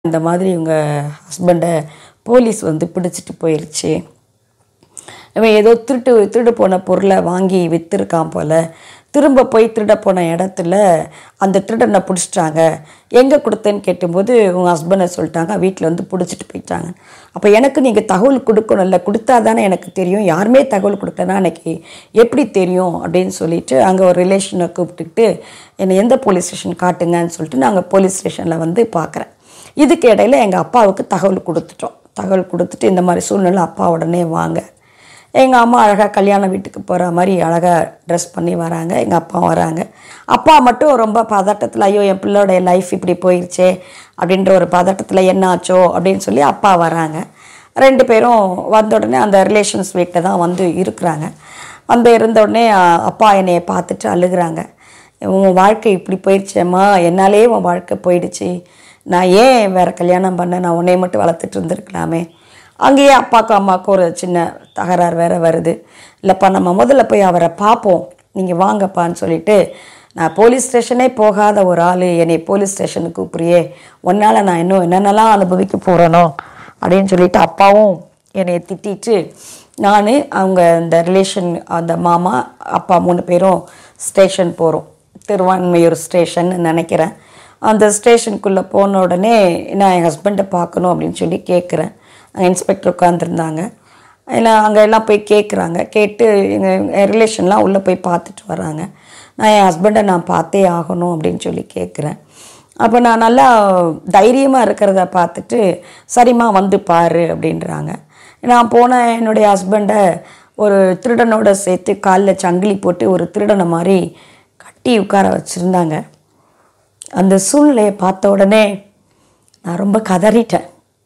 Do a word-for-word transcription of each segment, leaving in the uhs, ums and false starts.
இந்த மாதிரி இவங்க ஹஸ்பண்டை போலீஸ் வந்து பிடிச்சிட்டு போயிடுச்சு. இவன் ஏதோ திருட்டு திருடு போன பொருளை வாங்கி விற்றுருக்கான் போல். திரும்ப போய் திருட போன இடத்துல அந்த திருடனை பிடிச்சிட்டாங்க. எங்கே கொடுத்தேன்னு கேட்டும்போது உங்கள் ஹஸ்பண்டை சொல்லிட்டாங்க, வீட்டில் வந்து பிடிச்சிட்டு போயிட்டாங்க. அப்போ எனக்கு நீங்கள் தகவல் கொடுக்கணும்ல, கொடுத்தா தானே எனக்கு தெரியும். யாருமே தகவல் கொடுக்கலன்னா எனக்கு எப்படி தெரியும் அப்படின்னு சொல்லிட்டு அங்கே ஒரு ரிலேஷனை கூப்பிட்டுக்கிட்டு என்னை எந்த போலீஸ் ஸ்டேஷன் காட்டுங்கன்னு சொல்லிட்டு நாங்கள் போலீஸ் ஸ்டேஷனில் வந்து பார்க்குறேன். இதுக்கு இடையில எங்கள் அப்பாவுக்கு தகவல் கொடுத்துட்டோம். தகவல் கொடுத்துட்டு இந்த மாதிரி சூழ்நிலை அப்பா உடனே வாங்க. எங்கள் அம்மா அழகாக கல்யாண வீட்டுக்கு போகிற மாதிரி அழகாக ட்ரெஸ் பண்ணி வராங்க. எங்கள் அப்பா வராங்க. அப்பா மட்டும் ரொம்ப பதட்டத்தில், ஐயோ என் பிள்ளையோடைய லைஃப் இப்படி போயிடுச்சே அப்படின்ற ஒரு பதட்டத்தில் என்ன ஆச்சோ அப்படின்னு சொல்லி அப்பா வராங்க. ரெண்டு பேரும் வந்த உடனே அந்த ரிலேஷன்ஸ் வீட்டில் தான் வந்து இருக்கிறாங்க. வந்து இருந்த உடனே அப்பா என்னையை பார்த்துட்டு அழுகிறாங்க. உன் வாழ்க்கை இப்படி போயிடுச்சேம்மா, என்னாலே உன் வாழ்க்கை போயிடுச்சு, நான் ஏன் வேறு கல்யாணம் பண்ணேன், நான் உன்னை மட்டும் வளர்த்துட்டு இருந்திருக்கலாமே. அங்கேயே அப்பாவுக்கும் அம்மாவுக்கும் ஒரு சின்ன தகராறு வேறு வருது. இல்லைப்பா நம்ம முதல்ல போய் அவரை பார்ப்போம், நீங்கள் வாங்கப்பான்னு சொல்லிவிட்டு, நான் போலீஸ் ஸ்டேஷனே போகாத ஒரு ஆள் என்னை போலீஸ் ஸ்டேஷனுக்கு கூப்பிட்றியே, ஒன்றால் நான் இன்னும் என்னென்னலாம் அனுபவிக்க போகிறேனோ அப்படின்னு சொல்லிவிட்டு அப்பாவும் என்னை திட்டிட்டு நான் அவங்க இந்த ரிலேஷன் அந்த மாமா அப்பா மூணு பேரும் ஸ்டேஷன் போகிறோம். திருவான்மையூர் ஸ்டேஷன் நினைக்கிறேன். அந்த ஸ்டேஷனுக்குள்ளே போன உடனே நான் என் ஹஸ்பண்டை பார்க்கணும் அப்படின்னு சொல்லி கேட்குறேன். இன்ஸ்பெக்டர் உட்காந்துருந்தாங்க. எல்லாம் அங்கே எல்லாம் போய் கேட்குறாங்க. கேட்டு எங்கள் ரிலேஷன்லாம் உள்ளே போய் பார்த்துட்டு வராங்க. நான் என் ஹஸ்பண்டை நான் பார்த்தே ஆகணும் அப்படின்னு சொல்லி கேட்குறேன். அப்போ நான் நல்லா தைரியமாக இருக்கிறத பார்த்துட்டு சரிம்மா வந்து பாரு அப்படின்றாங்க. நான் போன என்னுடைய ஹஸ்பண்டை ஒரு திருடனோட சேர்த்து காலில் சங்கிலி போட்டு ஒரு திருடனை மாதிரி கட்டி உட்கார வச்சுருந்தாங்க. அந்த சூழ்நிலையை பார்த்த உடனே நான் ரொம்ப கதறிட்டேன்.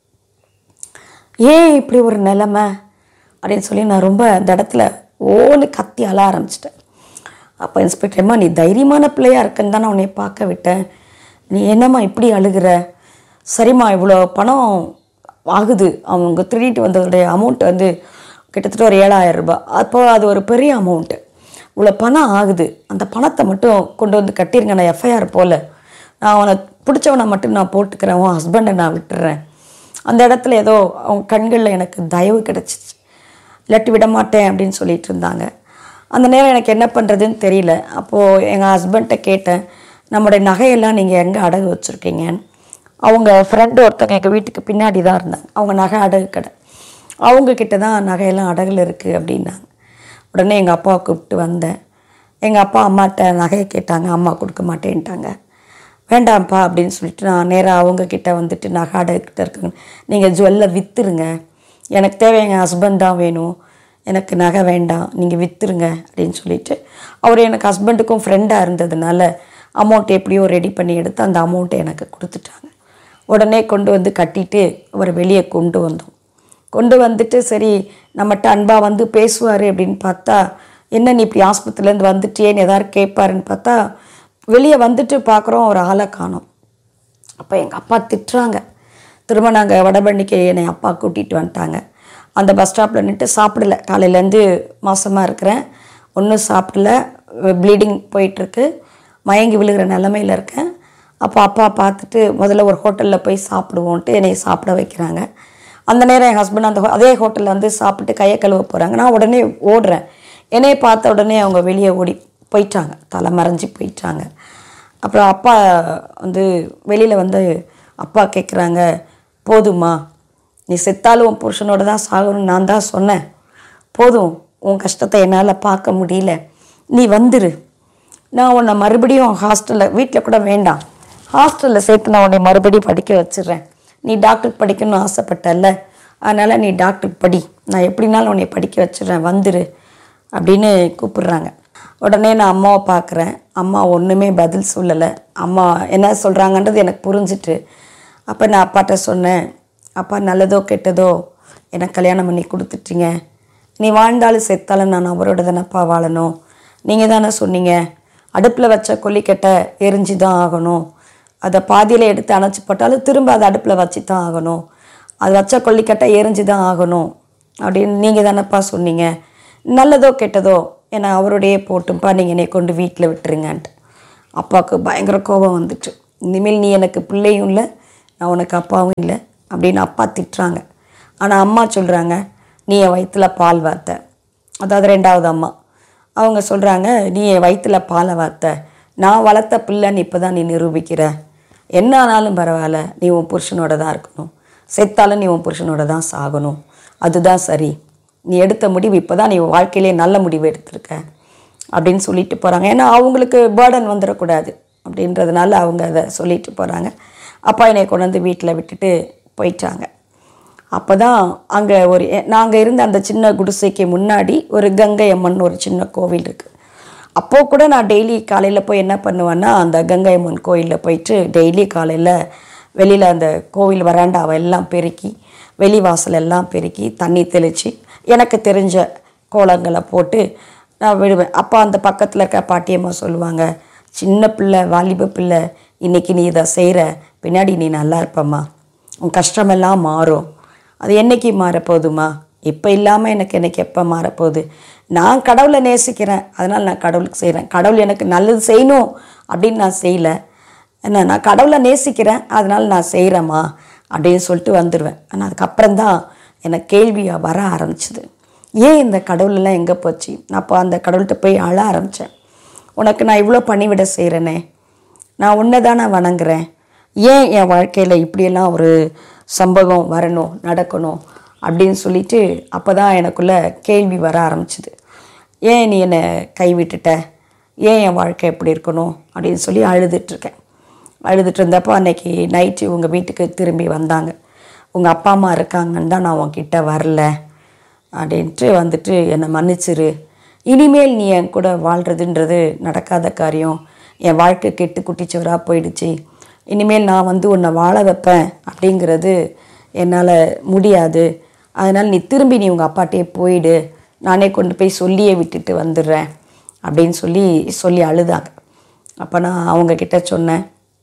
ஏன் இப்படி ஒரு நிலைமை அப்படின்னு சொல்லி நான் ரொம்ப அந்த இடத்துல ஓன்னு கத்தி அழ ஆரம்பிச்சிட்டேன். அப்போ இன்ஸ்பெக்டர்மா, நீ தைரியமான பிள்ளையாக இருக்குன்னு தான் நான் உன்னை பார்க்க விட்டேன், நீ என்னம்மா இப்படி அழுகிற? சரிம்மா, இவ்வளோ பணம் ஆகுது, அவங்க திருடிட்டு வந்ததுடைய அமௌண்ட் வந்து கிட்டத்தட்ட ஒரு ஏழாயிரம் ரூபாய். அப்போது அது ஒரு பெரிய அமௌண்ட்டு. இவ்வளோ பணம் ஆகுது, அந்த பணத்தை மட்டும் கொண்டு வந்து கட்டிருங்க, நான் எஃப்ஐஆர் போல் நான் அவனை பிடிச்சவனை மட்டும் நான் போட்டுக்கிறேன், உன் ஹஸ்பண்டை நான் விட்டுறேன். அந்த இடத்துல ஏதோ அவங்க கண்களில் எனக்கு தயவு கிடச்சிச்சு. இல்லாட்டி விட மாட்டேன் அப்படின்னு சொல்லிட்டு இருந்தாங்க. அந்த நேரம் எனக்கு என்ன பண்ணுறதுன்னு தெரியல. அப்போது எங்கள் ஹஸ்பண்ட்டை கேட்டேன், நம்முடைய நகையெல்லாம் நீங்கள் எங்கே அடகு வச்சுருக்கீங்கன்னு. அவங்க ஃப்ரெண்டு ஒருத்தவங்க எங்கள் வீட்டுக்கு பின்னாடி தான் இருந்தாங்க. அவங்க நகை அடகு கடை, அவங்கக்கிட்ட தான் நகையெல்லாம் அடகுல இருக்குது அப்படின்னாங்க. உடனே எங்கள் அப்பாவை கூப்பிட்டு வந்தேன். எங்கள் அப்பா அம்மாட்ட நகையை கேட்டாங்க. அம்மா கொடுக்க மாட்டேன்ட்டாங்க. வேண்டாம்ப்பா அப்படின்னு சொல்லிட்டு நான் நேராக அவங்கக்கிட்ட வந்துட்டு நகை அடகிட்ட இருக்குங்க, நீங்கள் ஜுவல்லை விற்றுருங்க, எனக்கு தேவை எங்கள் ஹஸ்பண்ட் தான் வேணும், எனக்கு நகை வேண்டாம், நீங்கள் விற்றுருங்க அப்படின்னு சொல்லிவிட்டு அவர் எனக்கு ஹஸ்பண்டுக்கும் ஃப்ரெண்டாக இருந்ததுனால அமௌண்ட் எப்படியோ ரெடி பண்ணி எடுத்து அந்த அமௌண்ட்டை எனக்கு கொடுத்துட்டாங்க. உடனே கொண்டு வந்து கட்டிட்டு அவர் வெளியே கொண்டு வந்தோம். கொண்டு வந்துட்டு சரி நம்மகிட்ட அன்பாக வந்து பேசுவார் அப்படின்னு பார்த்தா, என்ன நீ இப்படி ஆஸ்பத்திரிலேருந்து வந்துட்டியேன்னு எதாவது கேட்பாருன்னு பார்த்தா, வெளியே வந்துட்டு பார்க்குறோம் ஒரு ஆளை காணோம். அப்போ எங்கள் அப்பா திட்டுறாங்க. திரும்ப நாங்கள் வடபழனிக்கு என்னை அப்பா கூட்டிகிட்டு வந்துட்டாங்க. அந்த பஸ் ஸ்டாப்பில் நின்று சாப்பிடல, காலையிலேருந்து மாசமாக இருக்கிறேன், ஒன்றும் சாப்பிடல, ப்ளீடிங் போயிட்டுருக்கு, மயங்கி விழுகிற நிலமையில் இருக்கேன். அப்போ அப்பா பார்த்துட்டு முதல்ல ஒரு ஹோட்டலில் போய் சாப்பிடுவோன்ட்டு என்னை சாப்பிட வைக்கிறாங்க. அந்த நேரம் என் ஹஸ்பண்ட் அந்த அதே ஹோட்டலில் வந்து சாப்பிட்டு கையை கழுவ போகிறாங்க. நான் உடனே ஓடுறேன். என்னையை பார்த்த உடனே அவங்க வெளியே ஓடி போயிட்டாங்க, தலை மறைஞ்சி போயிட்டாங்க. அப்புறம் அப்பா வந்து வெளியில் வந்து அப்பா கேட்குறாங்க, போதுமா, நீ செத்தாலும் உன் புருஷனோட தான் சாகணும்னு நான் தான் சொன்னேன், போதும், உன் கஷ்டத்தை என்னால் பார்க்க முடியல, நீ வந்துரு, நான் உன்னை மறுபடியும் ஹாஸ்டலில், வீட்டில் கூட வேண்டாம், ஹாஸ்டலில் சேர்த்து நான் உன்னை மறுபடியும் படிக்க வச்சிடுறேன், நீ டாக்டருக்கு படிக்கணும்னு ஆசைப்பட்டல்ல, அதனால் நீ டாக்டருக்கு படி, நான் எப்படினாலும் உன்னை படிக்க வச்சிடுறேன், வந்துரு அப்படின்னு கூப்பிடுறாங்க. உடனே நான் அம்மாவை பார்க்குறேன். அம்மா ஒன்றுமே பதில் சொல்லலை. அம்மா என்ன சொல்கிறாங்கன்றது எனக்கு புரிஞ்சிட்டு அப்போ நான் அப்பாட்ட சொன்னேன், அப்பா நல்லதோ கெட்டதோ எனக்கு கல்யாணம் பண்ணி கொடுத்துட்டீங்க, நீ வாழ்ந்தாலும் செத்தாலும் நான் அவரோட தானப்பா வாழணும், நீங்கள் தானே சொன்னீங்க அடுப்பில் வச்ச கொல்லிக்கட்டை எரிஞ்சு தான் ஆகணும், அதை பாதியில் எடுத்து அணைச்சி போட்டாலும் திரும்ப அதை அடுப்பில் வச்சு தான் ஆகணும், அது வச்ச கொல்லிக்கட்டை எரிஞ்சு தான் ஆகணும் அப்படின்னு நீங்கள் தானேப்பா சொன்னீங்க, நல்லதோ கெட்டதோ என்னை அவரோடையே போட்டும்ப்பா, நீங்கள் என்னை கொண்டு வீட்டில் விட்டுருங்கன்ட்டு. அப்பாவுக்கு பயங்கர கோபம் வந்துட்டு, இனிமேல் நீ எனக்கு பிள்ளையும் இல்லை, நான் உனக்கு அப்பாவும் இல்லை அப்படின்னு அப்பா திட்டுறாங்க. ஆனால் அம்மா சொல்கிறாங்க, நீ என் வயிற்றில் பால் வார்த்த. அதாவது ரெண்டாவது அம்மா அவங்க சொல்கிறாங்க, நீ என் வயிற்றில் பாலை வார்த்த, நான் வளர்த்த பிள்ளைன்னு இப்போ தான் நீ நிரூபிக்கிற. என்ன ஆனாலும் பரவாயில்ல, நீ உன் புருஷனோட தான் இருக்கணும், செத்தாலும் நீ உன் புருஷனோட தான் சாகணும், அதுதான் சரி, நீ எடுத்த முடிவு இப்போ தான் நீ வாழ்க்கையிலே நல்ல முடிவு எடுத்திருக்க அப்படின்னு சொல்லிட்டு போகிறாங்க. ஏன்னா அவங்களுக்கு பேர்டன் வந்துடக்கூடாது அப்படின்றதுனால அவங்க அதை சொல்லிட்டு போகிறாங்க. அப்பா என்னை கொண்டு வந்து வீட்டில் விட்டுட்டு போயிட்டாங்க. அப்போ தான் அங்கே ஒரு நாங்கள் இருந்த அந்த சின்ன குடிசைக்கு முன்னாடி ஒரு கங்கை அம்மன் ஒரு சின்ன கோவில் இருக்குது. அப்போது கூட நான் டெய்லி காலையில் போய் என்ன பண்ணுவேன்னா, அந்த கங்கை அம்மன் கோயிலில் போயிட்டு டெய்லி காலையில் வெளியில் அந்த கோவில் வராண்டாவை எல்லாம் பெருக்கி, வெளி வாசல் எல்லாம் பெருக்கி, தண்ணி தெளித்து, எனக்கு தெரிஞ்ச கோலங்களை போட்டு நான் விடுவேன். அப்போ அந்த பக்கத்தில் இருக்க பாட்டியம்மா சொல்லுவாங்க, சின்ன பிள்ளை, வாலிப பிள்ளை, இன்றைக்கி நீ இதை செய்கிற, பின்னாடி நீ நல்லா இருப்பம்மா, உன் கஷ்டமெல்லாம் மாறும். அது என்றைக்கு மாறப்போகுதுமா, இப்போ இல்லாமல் எனக்கு எனக்கு எப்போ மாறப்போகுது, நான் கடவுளை நேசிக்கிறேன், அதனால் நான் கடவுளுக்கு செய்கிறேன், கடவுள் எனக்கு நல்லது செய்யணும் அப்படின்னு நான் செய்யலை, என்ன நான் கடவுளை நேசிக்கிறேன் அதனால் நான் செய்கிறேம்மா அப்படின்னு சொல்லிட்டு வந்துடுவேன். ஆனால் அதுக்கப்புறம்தான் எனக்கு கேள்வியாக வர ஆரம்பிச்சிது, ஏன் இந்த கடவுளெல்லாம் எங்கே போச்சு. அப்போ அந்த கடவுள்கிட்ட போய் அழ ஆரம்பித்தேன். உனக்கு நான் இவ்வளோ பணிவிட செய்கிறேனே, நான் உன்னை தானே வணங்குறேன், ஏன் என் வாழ்க்கையில் இப்படியெல்லாம் ஒரு சம்பவம் வரணும், நடக்கணும் அப்படின்னு சொல்லிட்டு அப்போ தான் எனக்குள்ளே கேள்வி வர ஆரம்பிச்சிது. ஏன் நீ என்னை கைவிட்டுட்ட, ஏன் என் வாழ்க்கை எப்படி இருக்கணும் அப்படின்னு சொல்லி அழுதுட்ருக்கேன். அழுதுட்டு இருந்தப்போ அன்றைக்கி நைட்டு உங்கள் வீட்டுக்கு திரும்பி வந்தாங்க. உங்கள் அப்பா அம்மா இருக்காங்கன்னு தான் நான் உன்கிட்ட வரல அப்படின்ட்டு வந்துட்டு என்னை மன்னிச்சிரு, இனிமேல் நீ என் கூட வாழ்கிறதுன்றது நடக்காத காரியம், என் வாழ்க்கை கெட்டு குட்டிச்சவராக போயிடுச்சு, இனிமேல் நான் வந்து உன்னை வாழ வைப்பேன் அப்படிங்கிறது என்னால் முடியாது, அதனால் நீ திரும்பி நீ உங்கள் அப்பாட்டே போயிடு, நானே கொண்டு போய் சொல்லியே விட்டுட்டு வந்துடுறேன் அப்படின்னு சொல்லி சொல்லி அழுதாங்க. அப்போ நான் அவங்கக்கிட்ட சொன்னேன்,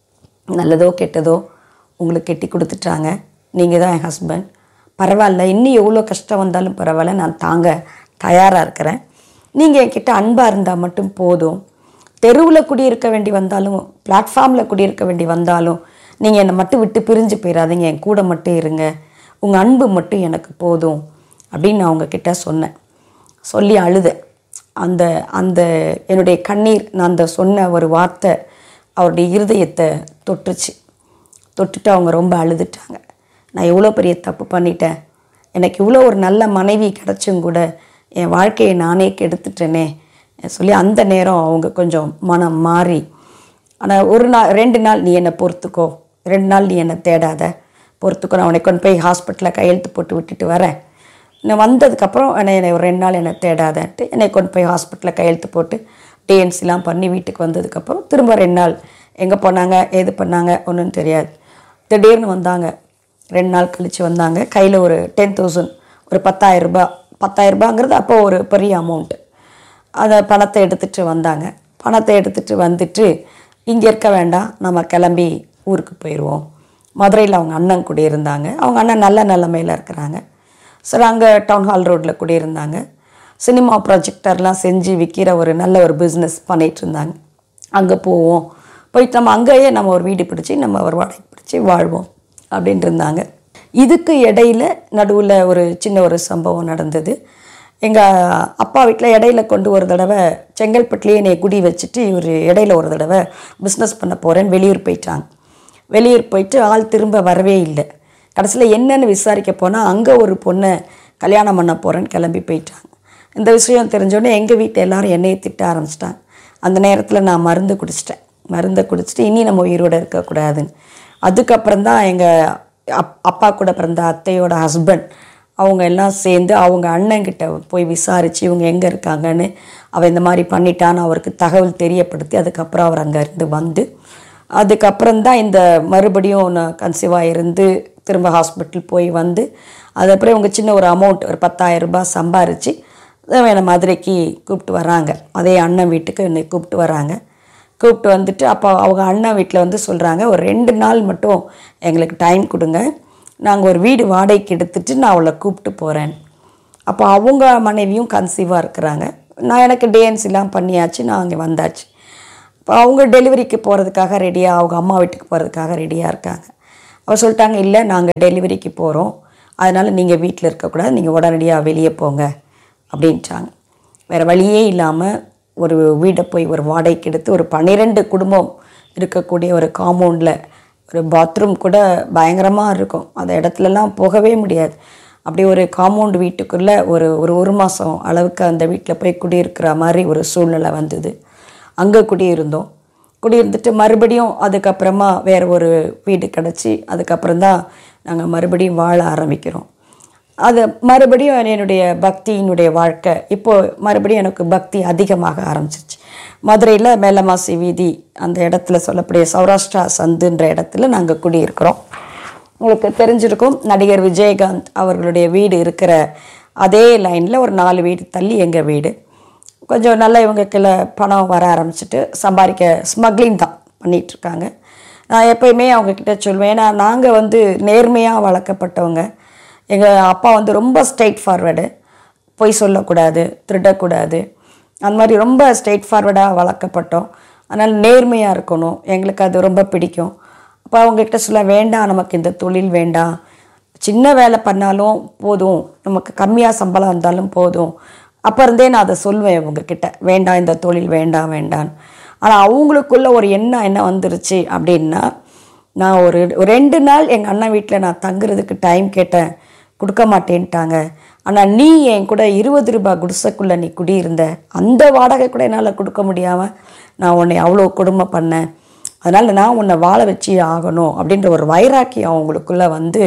நல்லதோ கெட்டதோ உங்களுக்கு கெட்டி கொடுத்துட்டாங்க, நீங்கள் தான் என் ஹஸ்பண்ட், பரவாயில்ல, இன்னும் எவ்வளோ கஷ்டம் வந்தாலும் பரவாயில்ல, நான் தாங்க தயாராக இருக்கிறேன், நீங்கள் என்கிட்ட அன்பாக இருந்தால் மட்டும் போதும், தெருவில் குடியிருக்க வேண்டி வந்தாலும், பிளாட்ஃபார்மில் குடியிருக்க வேண்டி வந்தாலும், நீங்கள் என்னை மட்டும் விட்டு பிரிஞ்சு போயிடாதீங்க, என் கூட மட்டும் இருங்க, உங்கள் அன்பு மட்டும் எனக்கு போதும் அப்படின்னு நான் அவங்கக்கிட்ட சொன்னேன். சொல்லி அழுதேன். அந்த அந்த என்னுடைய கண்ணீர், நான் அந்த சொன்ன ஒரு வார்த்தை அவருடைய இருதயத்தை தொட்டுச்சு. தொட்டுட்டு அவங்க ரொம்ப அழுதுட்டாங்க. நான் எவ்வளோ பெரிய தப்பு பண்ணிட்டேன், எனக்கு இவ்வளோ ஒரு நல்ல மனைவி கிடச்சும் கூட என் வாழ்க்கையை நானே கெடுத்துட்டேனே சொல்லி அந்த நேரம் அவங்க கொஞ்சம் மனம் மாறி, ஆனால் ஒரு நாள் ரெண்டு நாள் நீ என்னை பொறுத்துக்கோ, ரெண்டு நாள் நீ என்னை தேடாத, பொறுத்துக்கோ, நான் உன்னை கொண்டு போய் ஹாஸ்பிட்டலில் கையெழுத்து போட்டு விட்டுட்டு வரேன், நான் வந்ததுக்கப்புறம் என்னை என்னை ஒரு ரெண்டு நாள் என்னை தேடாதன்ட்டு என்னை கொண்டு போய் ஹாஸ்பிட்டலில் கையெழுத்து போட்டு டிஎன்சிலாம் பண்ணி வீட்டுக்கு வந்ததுக்கப்புறம் திரும்ப ரெண்டு நாள் எங்கே போனாங்க ஏது பண்ணாங்க ஒன்றும் தெரியாது. திடீர்னு வந்தாங்க, ரெண்டு நாள் கழித்து வந்தாங்க. கையில் ஒரு டென் தௌசண்ட் ஒரு பத்தாயிரரூபா பத்தாயிரரூபாங்கிறது அப்போ ஒரு பெரிய அமௌண்ட்டு. அதை பணத்தை எடுத்துகிட்டு வந்தாங்க. பணத்தை எடுத்துகிட்டு வந்துட்டு, இங்கே இருக்க வேண்டாம், நம்ம கிளம்பி ஊருக்கு போயிடுவோம். மதுரையில் அவங்க அண்ணன் குடியிருந்தாங்க. அவங்க அண்ணன் நல்ல நிலைமையில் இருக்கிறாங்க. சரி, அங்கே டவுன் ஹால் ரோட்டில் குடியிருந்தாங்க. சினிமா ப்ராஜெக்டர்லாம் செஞ்சு விற்கிற ஒரு நல்ல ஒரு பிஸ்னஸ் பண்ணிகிட்டு இருந்தாங்க. அங்கே போவோம், போயிட்டு நம்ம அங்கேயே நம்ம ஒரு வீடு பிடிச்சி நம்ம ஒரு வாடகை பிடிச்சி வாழ்வோம் அப்படின்ட்டு இருந்தாங்க. இதுக்கு இடையில் நடுவில் ஒரு சின்ன ஒரு சம்பவம் நடந்தது. எங்கள் அப்பா வீட்டில் இடையில கொண்டு ஒரு தடவை செங்கல்பட்டுலேயே என்னை குடி வச்சுட்டு இவர் இடையில ஒரு தடவை பிஸ்னஸ் பண்ண போகிறேன்னு வெளியூர் போயிட்டாங்க. வெளியூர் போயிட்டு ஆள் திரும்ப வரவே இல்லை. கடைசியில் என்னென்னு விசாரிக்க போனால் அங்கே ஒரு பொண்ணை கல்யாணம் பண்ண போகிறேன்னு கிளம்பி போயிட்டாங்க. இந்த விஷயம் தெரிஞ்சோடனே எங்கள் வீட்டில் எல்லோரும் என்னையை திட்ட ஆரம்பிச்சிட்டாங்க. அந்த நேரத்தில் நான் மருந்து குடிச்சிட்டேன். மருந்தை குடிச்சிட்டு இனி நம்ம உயிரோடு இருக்கக்கூடாதுன்னு. அதுக்கப்புறம் தான் எங்கள் அப் அப்பா கூட பிறந்த அத்தையோட ஹஸ்பண்ட் அவங்க எல்லாம் சேர்ந்து அவங்க அண்ணங்கிட்ட போய் விசாரித்து இவங்க எங்கே இருக்காங்கன்னு, அவள் இந்த மாதிரி பண்ணிட்டான்னு அவருக்கு தகவல் தெரியப்படுத்தி அதுக்கப்புறம் அவர் அங்கே இருந்து வந்து, அதுக்கப்புறம்தான் இந்த மறுபடியும் நான் கன்சீவாக இருந்து திரும்ப ஹாஸ்பிட்டல் போய் வந்து, அதுக்கப்புறம் இவங்க சின்ன ஒரு அமௌண்ட் ஒரு பத்தாயிரம் ரூபாய் சம்பாரித்து என்னை மதுரைக்கு கூப்பிட்டு வராங்க. அதே அண்ணன் வீட்டுக்கு என்னை கூப்பிட்டு வராங்க. கூப்பிட்டு வந்துட்டு அப்போ அவங்க அண்ணன் வீட்டில் வந்து சொல்கிறாங்க, ஒரு ரெண்டு நாள் மட்டும் எங்களுக்கு டைம் கொடுங்க, நாங்கள் ஒரு வீடு வாடகைக்கு எடுத்துகிட்டு நான் அவளை கூப்பிட்டு போகிறேன். அப்போ அவங்க மனைவியும் கன்சீவாக இருக்கிறாங்க. நான் எனக்கு டிஎன்சிலாம் பண்ணியாச்சு, நான் அங்கே வந்தாச்சு. இப்போ அவங்க டெலிவரிக்கு போகிறதுக்காக ரெடியாக, அவங்க அம்மா வீட்டுக்கு போகிறதுக்காக ரெடியாக இருக்காங்க. அவர் சொல்லிட்டாங்க, இல்லை நாங்கள் டெலிவரிக்கு போகிறோம், அதனால் நீங்கள் வீட்டில் இருக்கக்கூடாது, நீங்கள் உடனடியாக வெளியே போங்க அப்படின்ட்டாங்க. வேறு வழியே இல்லாமல் ஒரு வீடை போய் ஒரு வாடகைக்கு எடுத்து ஒரு பன்னிரெண்டு குடும்பம் இருக்கக்கூடிய ஒரு காம்பவுண்டில் ஒரு பாத்ரூம் கூட பயங்கரமாக இருக்கும், அந்த இடத்துலலாம் போகவே முடியாது. அப்படி ஒரு காம்பவுண்டு வீட்டுக்குள்ளே ஒரு ஒரு ஒரு மாதம் அளவுக்கு அந்த வீட்டில் போய் குடியிருக்கிற மாதிரி ஒரு சூழ்நிலை வந்தது. அங்கே குடியிருந்தோம். குடியிருந்துட்டு மறுபடியும் அதுக்கப்புறமா வேறு ஒரு வீடு கிடச்சி அதுக்கப்புறம் தான் நாங்கள் மறுபடியும் வாழ ஆரம்பிக்கிறோம். அது மறுபடியும் என்னுடைய பக்தியினுடைய வாழ்க்கை இப்போது மறுபடியும் எனக்கு பக்தி அதிகமாக ஆரம்பிச்சிச்சு. மதுரையில் மேலமாசி வீதி அந்த இடத்துல சொல்லக்கூடிய சௌராஷ்டிரா சந்துன்ற இடத்துல நாங்கள் குடியிருக்கிறோம். உங்களுக்கு தெரிஞ்சிருக்கும், நடிகர் விஜயகாந்த் அவர்களுடைய வீடு இருக்கிற அதே லைனில் ஒரு நாலு வீடு தள்ளி எங்கள் வீடு. கொஞ்சம் நல்லா இவங்களுக்குள்ள பணம் வர ஆரம்பிச்சிட்டு சம்பாதிக்க ஸ்மக்லிங் தான் பண்ணிகிட்ருக்காங்க. நான் எப்போயுமே அவங்கக்கிட்ட சொல்வேன், ஏன்னா நாங்கள் வந்து நேர்மையாக வளர்க்கப்பட்டவங்க. எங்கள் அப்பா வந்து ரொம்ப ஸ்ட்ரெயிட் ஃபார்வேர்டு, பொய் சொல்லக்கூடாது, திருடக்கூடாது, அந்த மாதிரி ரொம்ப ஸ்ட்ரெயிட் ஃபார்வேர்டாக வளர்க்கப்பட்டோம். அதனால் நேர்மையாக இருக்கணும், எங்களுக்கு அது ரொம்ப பிடிக்கும். அப்போ அவங்கக்கிட்ட சொல்ல, வேண்டாம் நமக்கு இந்த தொழில் வேண்டாம், சின்ன வேலை பண்ணாலும் போதும், நமக்கு கம்மியாக சம்பளம் இருந்தாலும் போதும். அப்போ இருந்தே நான் அதை சொல்லுவேன் இவங்கக்கிட்ட, வேண்டாம் இந்த தொழில் வேண்டாம் வேண்டான்னு. ஆனால் அவங்களுக்குள்ள ஒரு எண்ணம் என்ன வந்துருச்சு அப்படின்னா, நான் ஒரு ரெண்டு நாள் எங்கள் அண்ணன் வீட்டில் நான் தங்குறதுக்கு டைம் கேட்டேன், கொடுக்க மாட்டேன்ட்டாங்க. ஆனால் நீ என் கூட இருபது ரூபாய் குடிசைக்குள்ளே நீ குடியிருந்த, அந்த வாடகை கூட என்னால் கொடுக்க முடியாமல் நான் உன்னை அவ்வளோ கொடுமை பண்ணேன், அதனால் நான் உன்னை வாழ வச்சு ஆகணும் அப்படின்ற ஒரு வைராக்கியம் அவங்களுக்குள்ளே வந்து